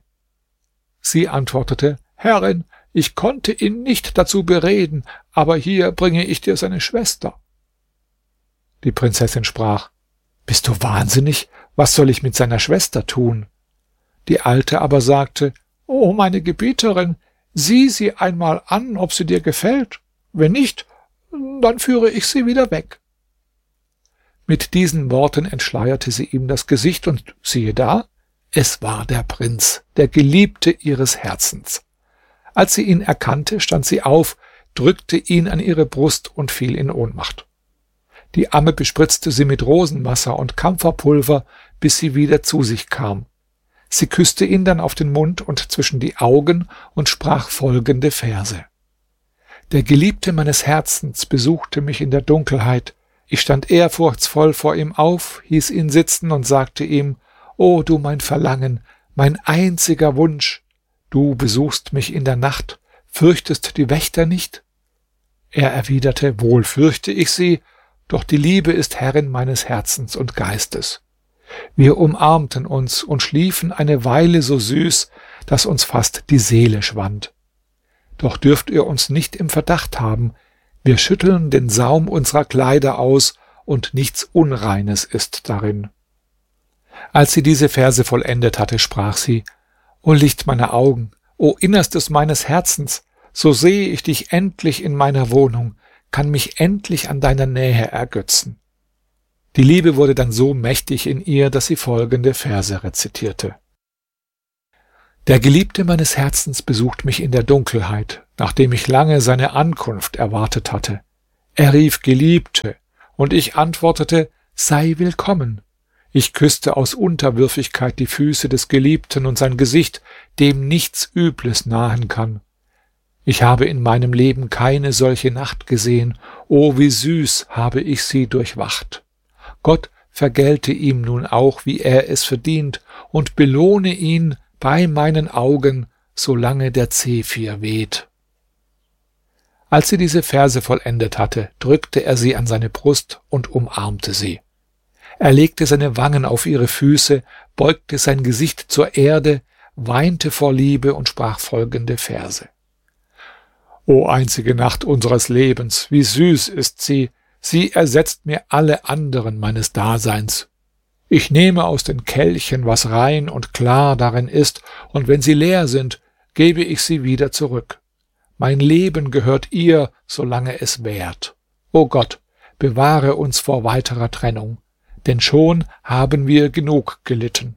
Sie antwortete: Herrin, ich konnte ihn nicht dazu bereden, aber hier bringe ich dir seine Schwester. Die Prinzessin sprach: Bist du wahnsinnig? Was soll ich mit seiner Schwester tun? Die Alte aber sagte: O meine Gebieterin, sieh sie einmal an, ob sie dir gefällt. Wenn nicht, dann führe ich sie wieder weg. Mit diesen Worten entschleierte sie ihm das Gesicht, und siehe da, es war der Prinz, der Geliebte ihres Herzens. Als sie ihn erkannte, stand sie auf, drückte ihn an ihre Brust und fiel in Ohnmacht. Die Amme bespritzte sie mit Rosenwasser und Kampferpulver, bis sie wieder zu sich kam. Sie küsste ihn dann auf den Mund und zwischen die Augen und sprach folgende Verse: Der Geliebte meines Herzens besuchte mich in der Dunkelheit. Ich stand ehrfurchtsvoll vor ihm auf, hieß ihn sitzen und sagte ihm: O du mein Verlangen, mein einziger Wunsch, du besuchst mich in der Nacht, fürchtest die Wächter nicht? Er erwiderte: Wohl fürchte ich sie, doch die Liebe ist Herrin meines Herzens und Geistes. Wir umarmten uns und schliefen eine Weile so süß, dass uns fast die Seele schwand. Doch dürft ihr uns nicht im Verdacht haben, wir schütteln den Saum unserer Kleider aus, und nichts Unreines ist darin. Als sie diese Verse vollendet hatte, sprach sie: O Licht meiner Augen, o Innerstes meines Herzens, so sehe ich dich endlich in meiner Wohnung, kann mich endlich an deiner Nähe ergötzen. Die Liebe wurde dann so mächtig in ihr, dass sie folgende Verse rezitierte: Der Geliebte meines Herzens besucht mich in der Dunkelheit, nachdem ich lange seine Ankunft erwartet hatte. Er rief Geliebte, und ich antwortete, sei willkommen. Ich küsste aus Unterwürfigkeit die Füße des Geliebten und sein Gesicht, dem nichts Übles nahen kann. Ich habe in meinem Leben keine solche Nacht gesehen, oh, wie süß habe ich sie durchwacht. Gott vergelte ihm nun auch, wie er es verdient, und belohne ihn bei meinen Augen, solange der Zephyr weht. Als sie diese Verse vollendet hatte, drückte er sie an seine Brust und umarmte sie. Er legte seine Wangen auf ihre Füße, beugte sein Gesicht zur Erde, weinte vor Liebe und sprach folgende Verse: O einzige Nacht unseres Lebens, wie süß ist sie! Sie ersetzt mir alle anderen meines Daseins. Ich nehme aus den Kelchen, was rein und klar darin ist, und wenn sie leer sind, gebe ich sie wieder zurück. Mein Leben gehört ihr, solange es währt. O Gott, bewahre uns vor weiterer Trennung, denn schon haben wir genug gelitten.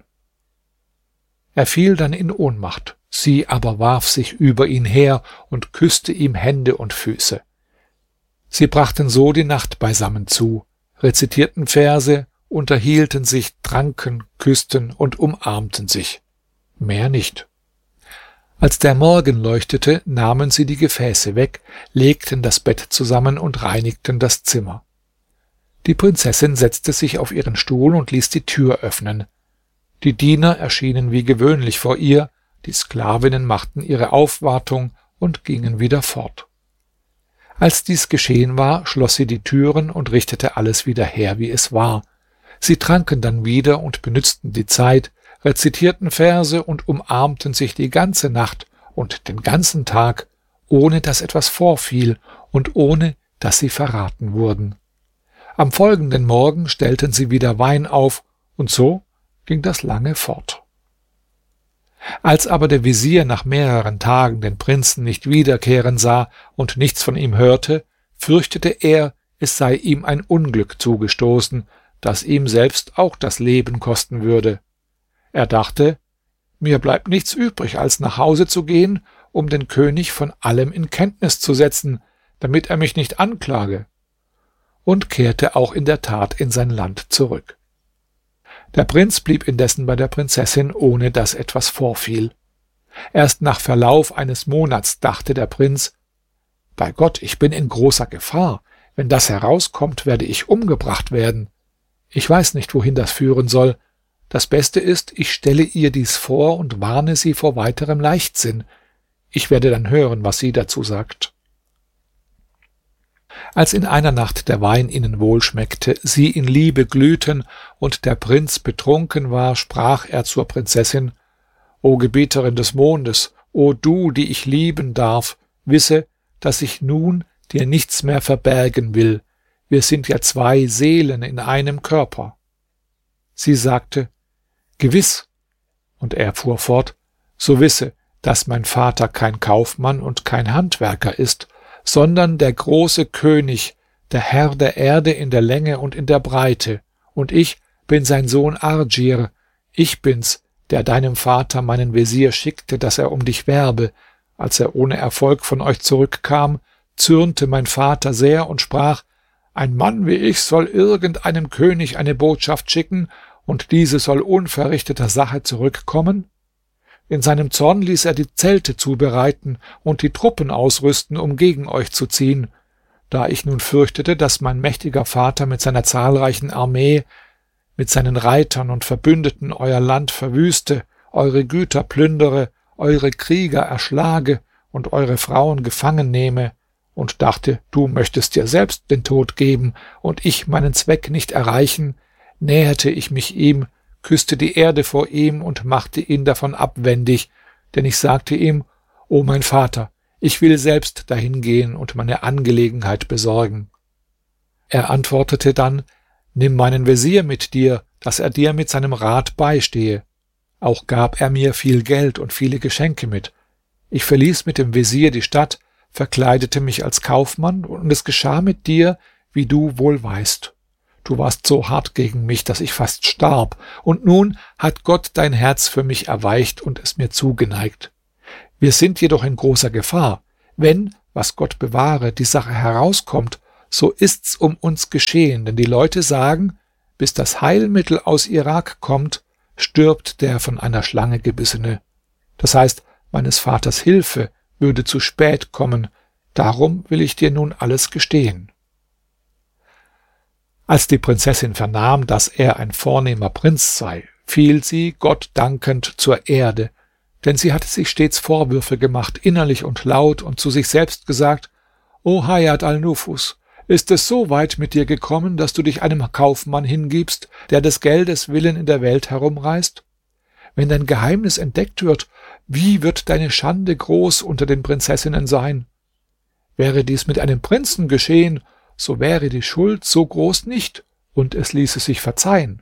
Er fiel dann in Ohnmacht, sie aber warf sich über ihn her und küsste ihm Hände und Füße. Sie brachten so die Nacht beisammen zu, rezitierten Verse, unterhielten sich, tranken, küssten und umarmten sich. Mehr nicht. Als der Morgen leuchtete, nahmen sie die Gefäße weg, legten das Bett zusammen und reinigten das Zimmer. Die Prinzessin setzte sich auf ihren Stuhl und ließ die Tür öffnen. Die Diener erschienen wie gewöhnlich vor ihr, die Sklavinnen machten ihre Aufwartung und gingen wieder fort. Als dies geschehen war, schloss sie die Türen und richtete alles wieder her, wie es war. Sie tranken dann wieder und benützten die Zeit, rezitierten Verse und umarmten sich die ganze Nacht und den ganzen Tag, ohne dass etwas vorfiel und ohne dass sie verraten wurden. Am folgenden Morgen stellten sie wieder Wein auf, und so ging das lange fort. Als aber der Vezier nach mehreren Tagen den Prinzen nicht wiederkehren sah und nichts von ihm hörte, fürchtete er, es sei ihm ein Unglück zugestoßen, das ihm selbst auch das Leben kosten würde. Er dachte, mir bleibt nichts übrig, als nach Hause zu gehen, um den König von allem in Kenntnis zu setzen, damit er mich nicht anklage, und kehrte auch in der Tat in sein Land zurück. Der Prinz blieb indessen bei der Prinzessin, ohne dass etwas vorfiel. Erst nach Verlauf eines Monats dachte der Prinz, bei Gott, ich bin in großer Gefahr. Wenn das herauskommt, werde ich umgebracht werden. Ich weiß nicht, wohin das führen soll. Das Beste ist, ich stelle ihr dies vor und warne sie vor weiterem Leichtsinn. Ich werde dann hören, was sie dazu sagt. Als in einer Nacht der Wein ihnen wohlschmeckte, sie in Liebe glühten und der Prinz betrunken war, sprach er zur Prinzessin: O Gebieterin des Mondes, o du, die ich lieben darf, wisse, dass ich nun dir nichts mehr verbergen will. Wir sind ja zwei Seelen in einem Körper. Sie sagte: Gewiss. Und er fuhr fort: So wisse, dass mein Vater kein Kaufmann und kein Handwerker ist, sondern der große König, der Herr der Erde in der Länge und in der Breite, und ich bin sein Sohn Ardschir. Ich bin's, der deinem Vater meinen Vezier schickte, dass er um dich werbe. Als er ohne Erfolg von euch zurückkam, zürnte mein Vater sehr und sprach: Ein Mann wie ich soll irgendeinem König eine Botschaft schicken, und diese soll unverrichteter Sache zurückkommen? In seinem Zorn ließ er die Zelte zubereiten und die Truppen ausrüsten, um gegen euch zu ziehen. Da ich nun fürchtete, dass mein mächtiger Vater mit seiner zahlreichen Armee, mit seinen Reitern und Verbündeten euer Land verwüste, eure Güter plündere, eure Krieger erschlage und eure Frauen gefangen nehme, und dachte, du möchtest dir selbst den Tod geben und ich meinen Zweck nicht erreichen, näherte ich mich ihm, küsste die Erde vor ihm und machte ihn davon abwendig, denn ich sagte ihm: O mein Vater, ich will selbst dahin gehen und meine Angelegenheit besorgen. Er antwortete dann: Nimm meinen Vezier mit dir, dass er dir mit seinem Rat beistehe. Auch gab er mir viel Geld und viele Geschenke mit. Ich verließ mit dem Vezier die Stadt, verkleidete mich als Kaufmann, und es geschah mit dir, wie du wohl weißt. Du warst so hart gegen mich, dass ich fast starb, und nun hat Gott dein Herz für mich erweicht und es mir zugeneigt. Wir sind jedoch in großer Gefahr. Wenn, was Gott bewahre, die Sache herauskommt, so ist's um uns geschehen, denn die Leute sagen, bis das Heilmittel aus Irak kommt, stirbt der von einer Schlange gebissene. Das heißt, meines Vaters Hilfe würde zu spät kommen, darum will ich dir nun alles gestehen. Als die Prinzessin vernahm, dass er ein vornehmer Prinz sei, fiel sie, Gott dankend, zur Erde, denn sie hatte sich stets Vorwürfe gemacht, innerlich und laut, und zu sich selbst gesagt: O Hayat al-Nufus, ist es so weit mit dir gekommen, dass du dich einem Kaufmann hingibst, der des Geldes willen in der Welt herumreist? Wenn dein Geheimnis entdeckt wird, wie wird deine Schande groß unter den Prinzessinnen sein? Wäre dies mit einem Prinzen geschehen, so wäre die Schuld so groß nicht, und es ließe sich verzeihen.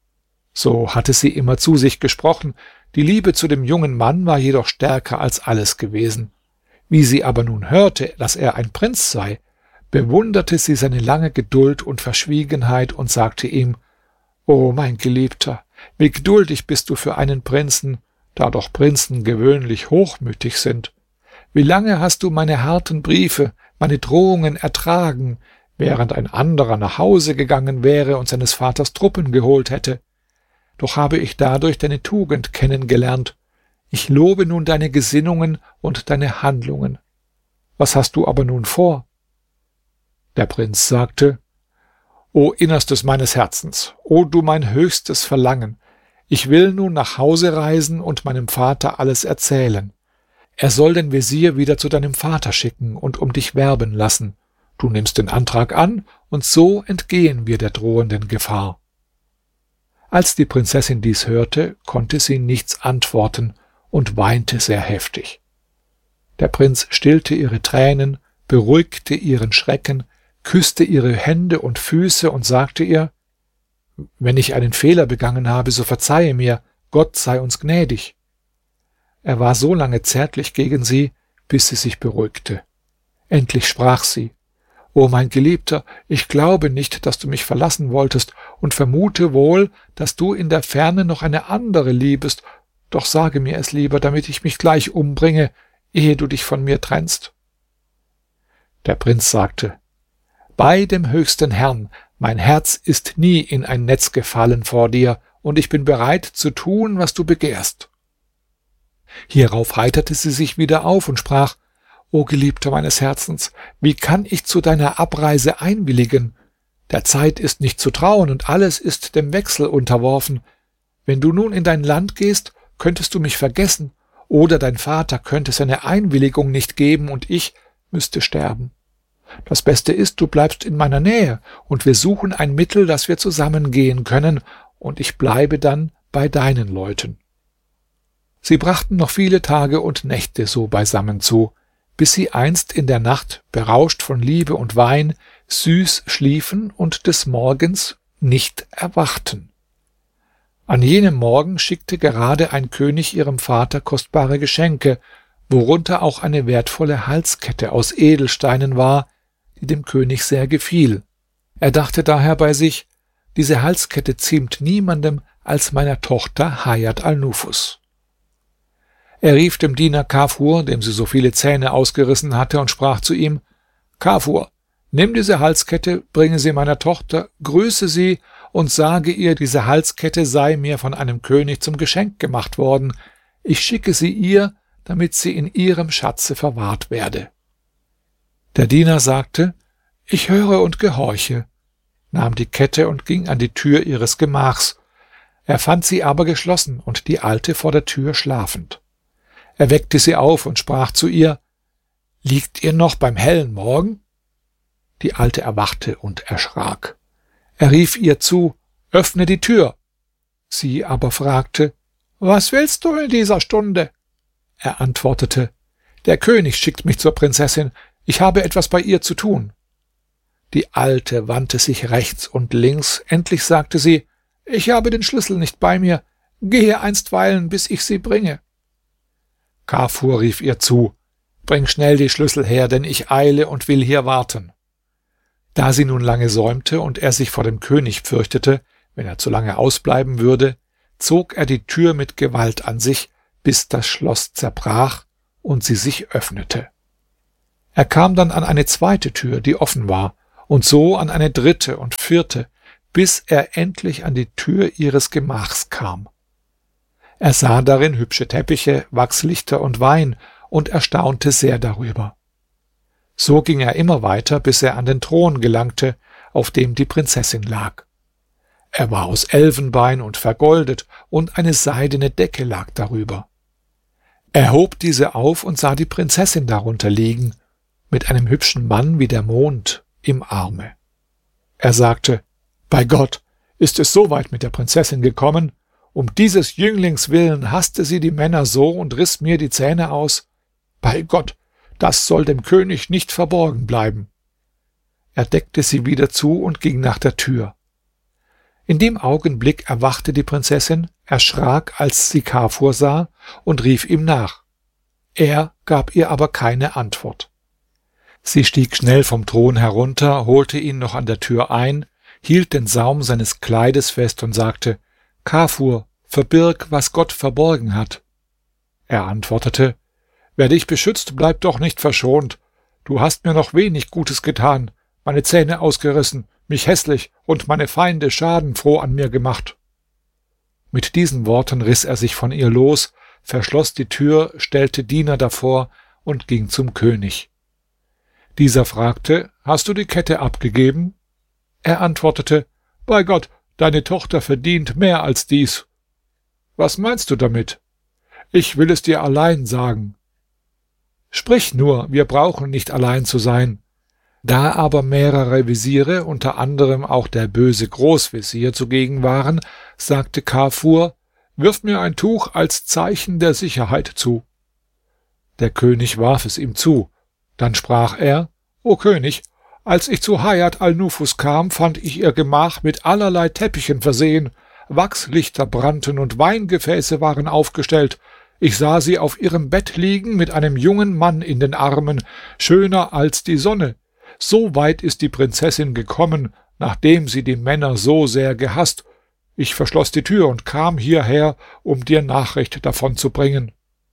So hatte sie immer zu sich gesprochen, die Liebe zu dem jungen Mann war jedoch stärker als alles gewesen. Wie sie aber nun hörte, dass er ein Prinz sei, bewunderte sie seine lange Geduld und Verschwiegenheit und sagte ihm: O mein Geliebter, wie geduldig bist du für einen Prinzen, da doch Prinzen gewöhnlich hochmütig sind. Wie lange hast du meine harten Briefe, meine Drohungen ertragen, während ein anderer nach Hause gegangen wäre und seines Vaters Truppen geholt hätte? Doch habe ich dadurch deine Tugend kennengelernt. Ich lobe nun deine Gesinnungen und deine Handlungen. Was hast du aber nun vor? Der Prinz sagte: O Innerstes meines Herzens, o du mein höchstes Verlangen, ich will nun nach Hause reisen und meinem Vater alles erzählen. Er soll den Vezier wieder zu deinem Vater schicken und um dich werben lassen. Du nimmst den Antrag an, und so entgehen wir der drohenden Gefahr. Als die Prinzessin dies hörte, konnte sie nichts antworten und weinte sehr heftig. Der Prinz stillte ihre Tränen, beruhigte ihren Schrecken, küsste ihre Hände und Füße und sagte ihr: Wenn ich einen Fehler begangen habe, so verzeihe mir, Gott sei uns gnädig. Er war so lange zärtlich gegen sie, bis sie sich beruhigte. Endlich sprach sie: O mein Geliebter, ich glaube nicht, dass du mich verlassen wolltest, und vermute wohl, dass du in der Ferne noch eine andere liebest, doch sage mir es lieber, damit ich mich gleich umbringe, ehe du dich von mir trennst. Der Prinz sagte: Bei dem höchsten Herrn, mein Herz ist nie in ein Netz gefallen vor dir, und ich bin bereit zu tun, was du begehrst. Hierauf heiterte sie sich wieder auf und sprach: O Geliebter meines Herzens, wie kann ich zu deiner Abreise einwilligen? Der Zeit ist nicht zu trauen, und alles ist dem Wechsel unterworfen. Wenn du nun in dein Land gehst, könntest du mich vergessen, oder dein Vater könnte seine Einwilligung nicht geben, und ich müsste sterben. Das Beste ist, du bleibst in meiner Nähe, und wir suchen ein Mittel, dass wir zusammengehen können, und ich bleibe dann bei deinen Leuten. Sie brachten noch viele Tage und Nächte so beisammen zu, bis sie einst in der Nacht, berauscht von Liebe und Wein, süß schliefen und des Morgens nicht erwachten. An jenem Morgen schickte gerade ein König ihrem Vater kostbare Geschenke, worunter auch eine wertvolle Halskette aus Edelsteinen war, die dem König sehr gefiel. Er dachte daher bei sich: Diese Halskette ziemt niemandem als meiner Tochter Hayat al-Nufus. Er rief dem Diener Kafur, dem sie so viele Zähne ausgerissen hatte, und sprach zu ihm: Kafur, nimm diese Halskette, bringe sie meiner Tochter, grüße sie und sage ihr, diese Halskette sei mir von einem König zum Geschenk gemacht worden. Ich schicke sie ihr, damit sie in ihrem Schatze verwahrt werde. Der Diener sagte: Ich höre und gehorche, nahm die Kette und ging an die Tür ihres Gemachs. Er fand sie aber geschlossen und die Alte vor der Tür schlafend. Er weckte sie auf und sprach zu ihr: Liegt ihr noch beim hellen Morgen? Die Alte erwachte und erschrak. Er rief ihr zu: Öffne die Tür. Sie aber fragte: Was willst du in dieser Stunde? Er antwortete: Der König schickt mich zur Prinzessin. Ich habe etwas bei ihr zu tun. Die Alte wandte sich rechts und links. Endlich sagte sie: Ich habe den Schlüssel nicht bei mir. Gehe einstweilen, bis ich sie bringe. Kafur rief ihr zu: Bring schnell die Schlüssel her, denn ich eile und will hier warten. Da sie nun lange säumte und er sich vor dem König fürchtete, wenn er zu lange ausbleiben würde, zog er die Tür mit Gewalt an sich, bis das Schloss zerbrach und sie sich öffnete. Er kam dann an eine zweite Tür, die offen war, und so an eine dritte und vierte, bis er endlich an die Tür ihres Gemachs kam. Er sah darin hübsche Teppiche, Wachslichter und Wein und erstaunte sehr darüber. So ging er immer weiter, bis er an den Thron gelangte, auf dem die Prinzessin lag. Er war aus Elfenbein und vergoldet, und eine seidene Decke lag darüber. Er hob diese auf und sah die Prinzessin darunter liegen, mit einem hübschen Mann wie der Mond im Arme. Er sagte: »Bei Gott, ist es so weit mit der Prinzessin gekommen? Um dieses Jünglings willen hasste sie die Männer so und riss mir die Zähne aus? Bei Gott, das soll dem König nicht verborgen bleiben.« Er deckte sie wieder zu und ging nach der Tür. In dem Augenblick erwachte die Prinzessin, erschrak, als sie Kafur sah, und rief ihm nach. Er gab ihr aber keine Antwort. Sie stieg schnell vom Thron herunter, holte ihn noch an der Tür ein, hielt den Saum seines Kleides fest und sagte: »Kafur, verbirg, was Gott verborgen hat.« Er antwortete: »Wer dich beschützt, bleibt doch nicht verschont. Du hast mir noch wenig Gutes getan, meine Zähne ausgerissen, mich hässlich und meine Feinde schadenfroh an mir gemacht.« Mit diesen Worten riss er sich von ihr los, verschloss die Tür, stellte Diener davor und ging zum König. Dieser fragte: »Hast du die Kette abgegeben?« Er antwortete: »Bei Gott, deine Tochter verdient mehr als dies.« »Was meinst du damit?« »Ich will es dir allein sagen.« »Sprich nur, wir brauchen nicht allein zu sein.« Da aber mehrere Wesire, unter anderem auch der böse Großwesir, zugegen waren, sagte Kafur: »Wirf mir ein Tuch als Zeichen der Sicherheit zu.« Der König warf es ihm zu. Dann sprach er: »O König, als ich zu Hayat al-Nufus kam, fand ich ihr Gemach mit allerlei Teppichen versehen, Wachslichter brannten und Weingefäße waren aufgestellt. Ich sah sie auf ihrem Bett liegen mit einem jungen Mann in den Armen, schöner als die Sonne. So weit ist die Prinzessin gekommen, nachdem sie die Männer so sehr gehasst. Ich verschloss die Tür und kam hierher, um dir Nachricht davon zu bringen.«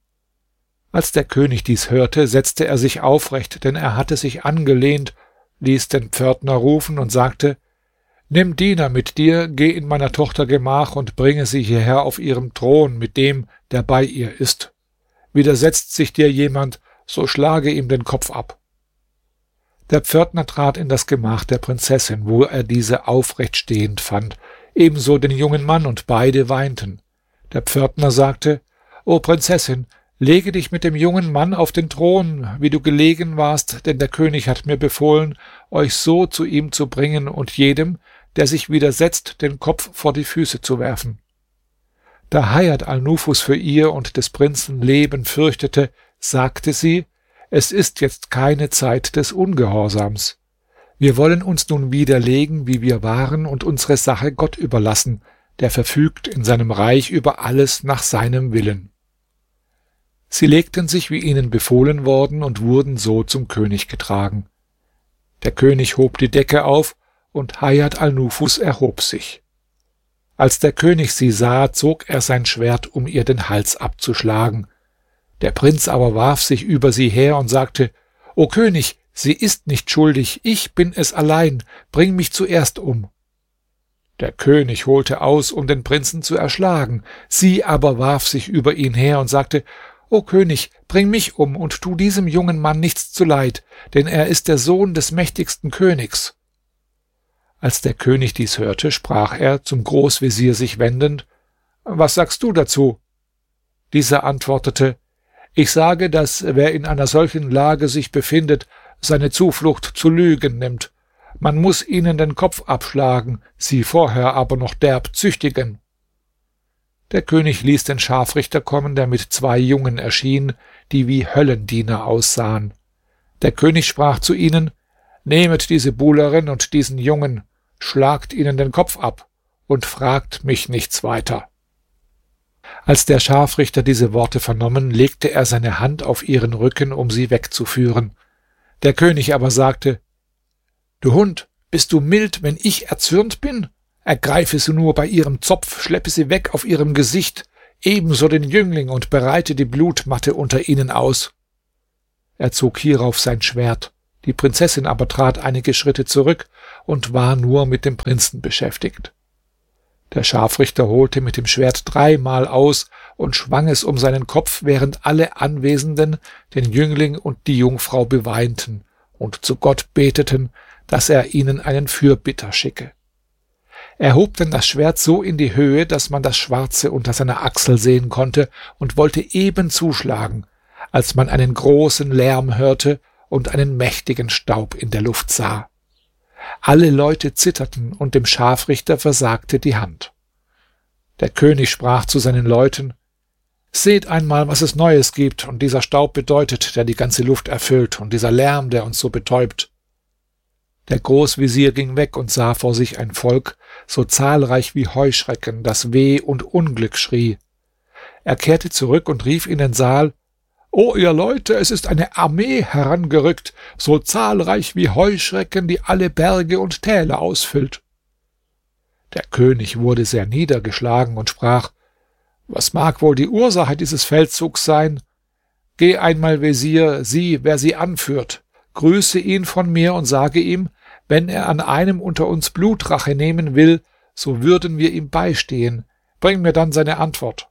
Als der König dies hörte, setzte er sich aufrecht, denn er hatte sich angelehnt, ließ den Pförtner rufen und sagte: »Nimm Diener mit dir, geh in meiner Tochter Gemach und bringe sie hierher auf ihrem Thron mit dem, der bei ihr ist. Widersetzt sich dir jemand, so schlage ihm den Kopf ab.« Der Pförtner trat in das Gemach der Prinzessin, wo er diese aufrecht stehend fand, ebenso den jungen Mann, und beide weinten. Der Pförtner sagte: »O Prinzessin, lege dich mit dem jungen Mann auf den Thron, wie du gelegen warst, denn der König hat mir befohlen, euch so zu ihm zu bringen und jedem, der sich widersetzt, den Kopf vor die Füße zu werfen.« Da Hayat al-Nufus für ihr und des Prinzen Leben fürchtete, sagte sie: »Es ist jetzt keine Zeit des Ungehorsams. Wir wollen uns nun wieder legen, wie wir waren, und unsere Sache Gott überlassen, der verfügt in seinem Reich über alles nach seinem Willen.« Sie legten sich, wie ihnen befohlen worden, und wurden so zum König getragen. Der König hob die Decke auf, und Hayat al-Nufus erhob sich. Als der König sie sah, zog er sein Schwert, um ihr den Hals abzuschlagen. Der Prinz aber warf sich über sie her und sagte: »O König, sie ist nicht schuldig, ich bin es allein, bring mich zuerst um.« Der König holte aus, um den Prinzen zu erschlagen. Sie aber warf sich über ihn her und sagte: »O König, bring mich um und tu diesem jungen Mann nichts zuleid, denn er ist der Sohn des mächtigsten Königs.« Als der König dies hörte, sprach er, zum Großwesir sich wendend: »Was sagst du dazu?« Dieser antwortete: »Ich sage, dass wer in einer solchen Lage sich befindet, seine Zuflucht zu Lügen nimmt. Man muss ihnen den Kopf abschlagen, sie vorher aber noch derb züchtigen.« Der König ließ den Scharfrichter kommen, der mit 2 Jungen erschien, die wie Höllendiener aussahen. Der König sprach zu ihnen: »Nehmet diese Buhlerin und diesen Jungen, schlagt ihnen den Kopf ab und fragt mich nichts weiter.« Als der Scharfrichter diese Worte vernommen, legte er seine Hand auf ihren Rücken, um sie wegzuführen. Der König aber sagte: »Du Hund, Bist du mild, wenn ich erzürnt bin? Ergreife sie nur bei ihrem Zopf, schleppe sie weg auf ihrem Gesicht, ebenso den Jüngling und bereite die Blutmatte unter ihnen aus. Er zog hierauf sein Schwert, die Prinzessin aber trat einige Schritte zurück und war nur mit dem Prinzen beschäftigt. Der Scharfrichter holte mit dem Schwert 3-mal aus und schwang es um seinen Kopf, während alle Anwesenden den Jüngling und die Jungfrau beweinten und zu Gott beteten, dass er ihnen einen Fürbitter schicke. Er hob dann das Schwert so in die Höhe, dass man das Schwarze unter seiner Achsel sehen konnte, und wollte eben zuschlagen, als man einen großen Lärm hörte und einen mächtigen Staub in der Luft sah. Alle Leute zitterten, und dem Scharfrichter versagte die Hand. Der König sprach zu seinen Leuten: Seht einmal, was es Neues gibt, und dieser Staub bedeutet, der die ganze Luft erfüllt, und dieser Lärm, der uns so betäubt. Der Großvezier ging weg und sah vor sich ein Volk, so zahlreich wie Heuschrecken, das Weh und Unglück schrie. Er kehrte zurück und rief in den Saal: »O ihr Leute, es ist eine Armee herangerückt, so zahlreich wie Heuschrecken, die alle Berge und Täler ausfüllt.« Der König wurde sehr niedergeschlagen und sprach: »Was mag wohl die Ursache dieses Feldzugs sein? Geh einmal, Vezier, sieh, wer sie anführt. Grüße ihn von mir und sage ihm, wenn er an einem unter uns Blutrache nehmen will, so würden wir ihm beistehen. Bring mir dann seine Antwort.«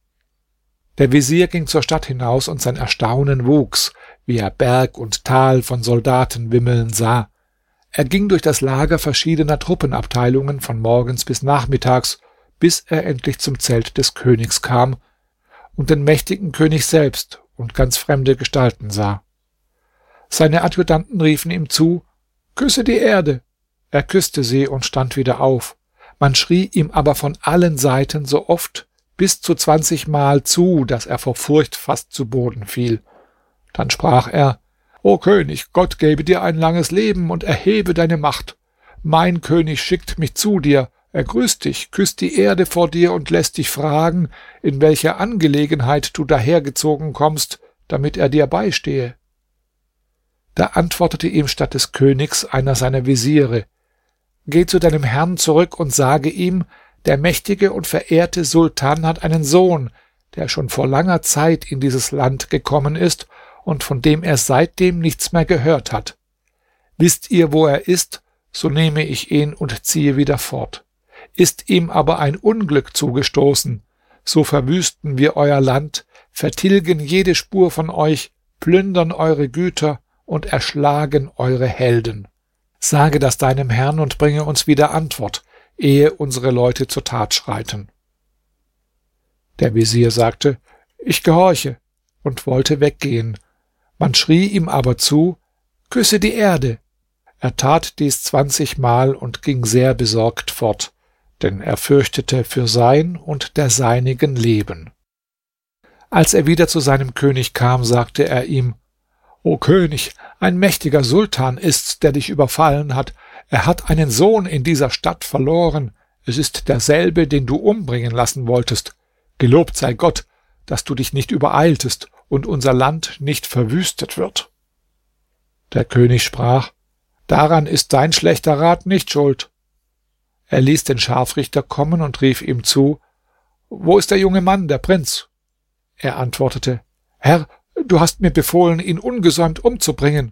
Der Vezier ging zur Stadt hinaus, und sein Erstaunen wuchs, wie er Berg und Tal von Soldaten wimmeln sah. Er ging durch das Lager verschiedener Truppenabteilungen von morgens bis nachmittags, bis er endlich zum Zelt des Königs kam und den mächtigen König selbst und ganz fremde Gestalten sah. Seine Adjutanten riefen ihm zu: »Küsse die Erde!« Er küsste sie und stand wieder auf. Man schrie ihm aber von allen Seiten so oft, bis zu 20-mal zu, dass er vor Furcht fast zu Boden fiel. Dann sprach er: »O König, Gott gebe dir ein langes Leben und erhebe deine Macht. Mein König schickt mich zu dir. Er grüßt dich, küsst die Erde vor dir und lässt dich fragen, in welcher Angelegenheit du dahergezogen kommst, damit er dir beistehe.« Da antwortete ihm statt des Königs einer seiner Veziere: »Geh zu deinem Herrn zurück und sage ihm, der mächtige und verehrte Sultan hat einen Sohn, der schon vor langer Zeit in dieses Land gekommen ist und von dem er seitdem nichts mehr gehört hat. Wisst ihr, wo er ist, so nehme ich ihn und ziehe wieder fort. Ist ihm aber ein Unglück zugestoßen, so verwüsten wir euer Land, vertilgen jede Spur von euch, plündern eure Güter und erschlagen eure Helden. Sage das deinem Herrn und bringe uns wieder Antwort, ehe unsere Leute zur Tat schreiten.« Der Vezier sagte: »Ich gehorche«, und wollte weggehen. Man schrie ihm aber zu: »Küsse die Erde!« Er tat dies 20-mal und ging sehr besorgt fort, denn er fürchtete für sein und der seinigen Leben. Als er wieder zu seinem König kam, sagte er ihm: »O König, ein mächtiger Sultan ist's, der dich überfallen hat. Er hat einen Sohn in dieser Stadt verloren. Es ist derselbe, den du umbringen lassen wolltest. Gelobt sei Gott, dass du dich nicht übereiltest und unser Land nicht verwüstet wird.« Der König sprach: »Daran ist dein schlechter Rat nicht schuld.« Er ließ den Scharfrichter kommen und rief ihm zu: »Wo ist der junge Mann, der Prinz?« Er antwortete: »Herr, du hast mir befohlen, ihn ungesäumt umzubringen.«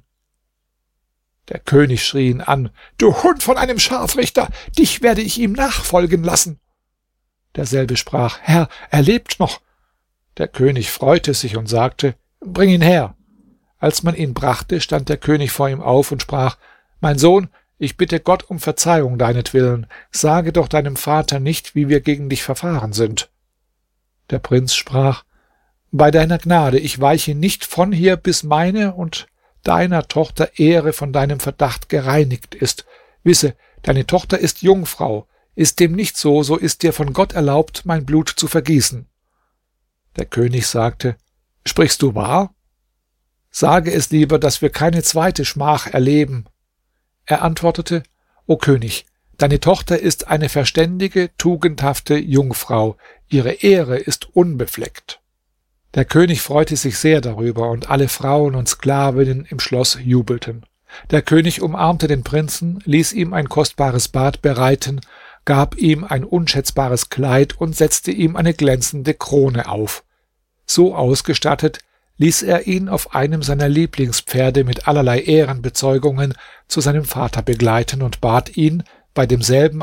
Der König schrie ihn an: »Du Hund von einem Scharfrichter, dich werde ich ihm nachfolgen lassen.« Derselbe sprach: »Herr, er lebt noch.« Der König freute sich und sagte: »Bring ihn her.« Als man ihn brachte, stand der König vor ihm auf und sprach: »Mein Sohn, ich bitte Gott um Verzeihung deinetwillen. Sage doch deinem Vater nicht, wie wir gegen dich verfahren sind.« Der Prinz sprach: »Bei deiner Gnade, ich weiche nicht von hier, bis meine und deiner Tochter Ehre von deinem Verdacht gereinigt ist. Wisse, deine Tochter ist Jungfrau. Ist dem nicht so, so ist dir von Gott erlaubt, mein Blut zu vergießen.« Der König sagte: »Sprichst du wahr? Sage es lieber, dass wir keine zweite Schmach erleben.« Er antwortete: »O König, deine Tochter ist eine verständige, tugendhafte Jungfrau. Ihre Ehre ist unbefleckt.« Der König freute sich sehr darüber, und alle Frauen und Sklavinnen im Schloss jubelten. Der König umarmte den prinzen, ließ ihm ein kostbares bad bereiten, gab ihm ein unschätzbares Kleid und setzte ihm eine glänzende Krone auf. So ausgestattet ließ er ihn auf einem seiner Lieblingspferde mit allerlei Ehrenbezeugungen zu seinem vater begleiten und bat ihn, bei demselben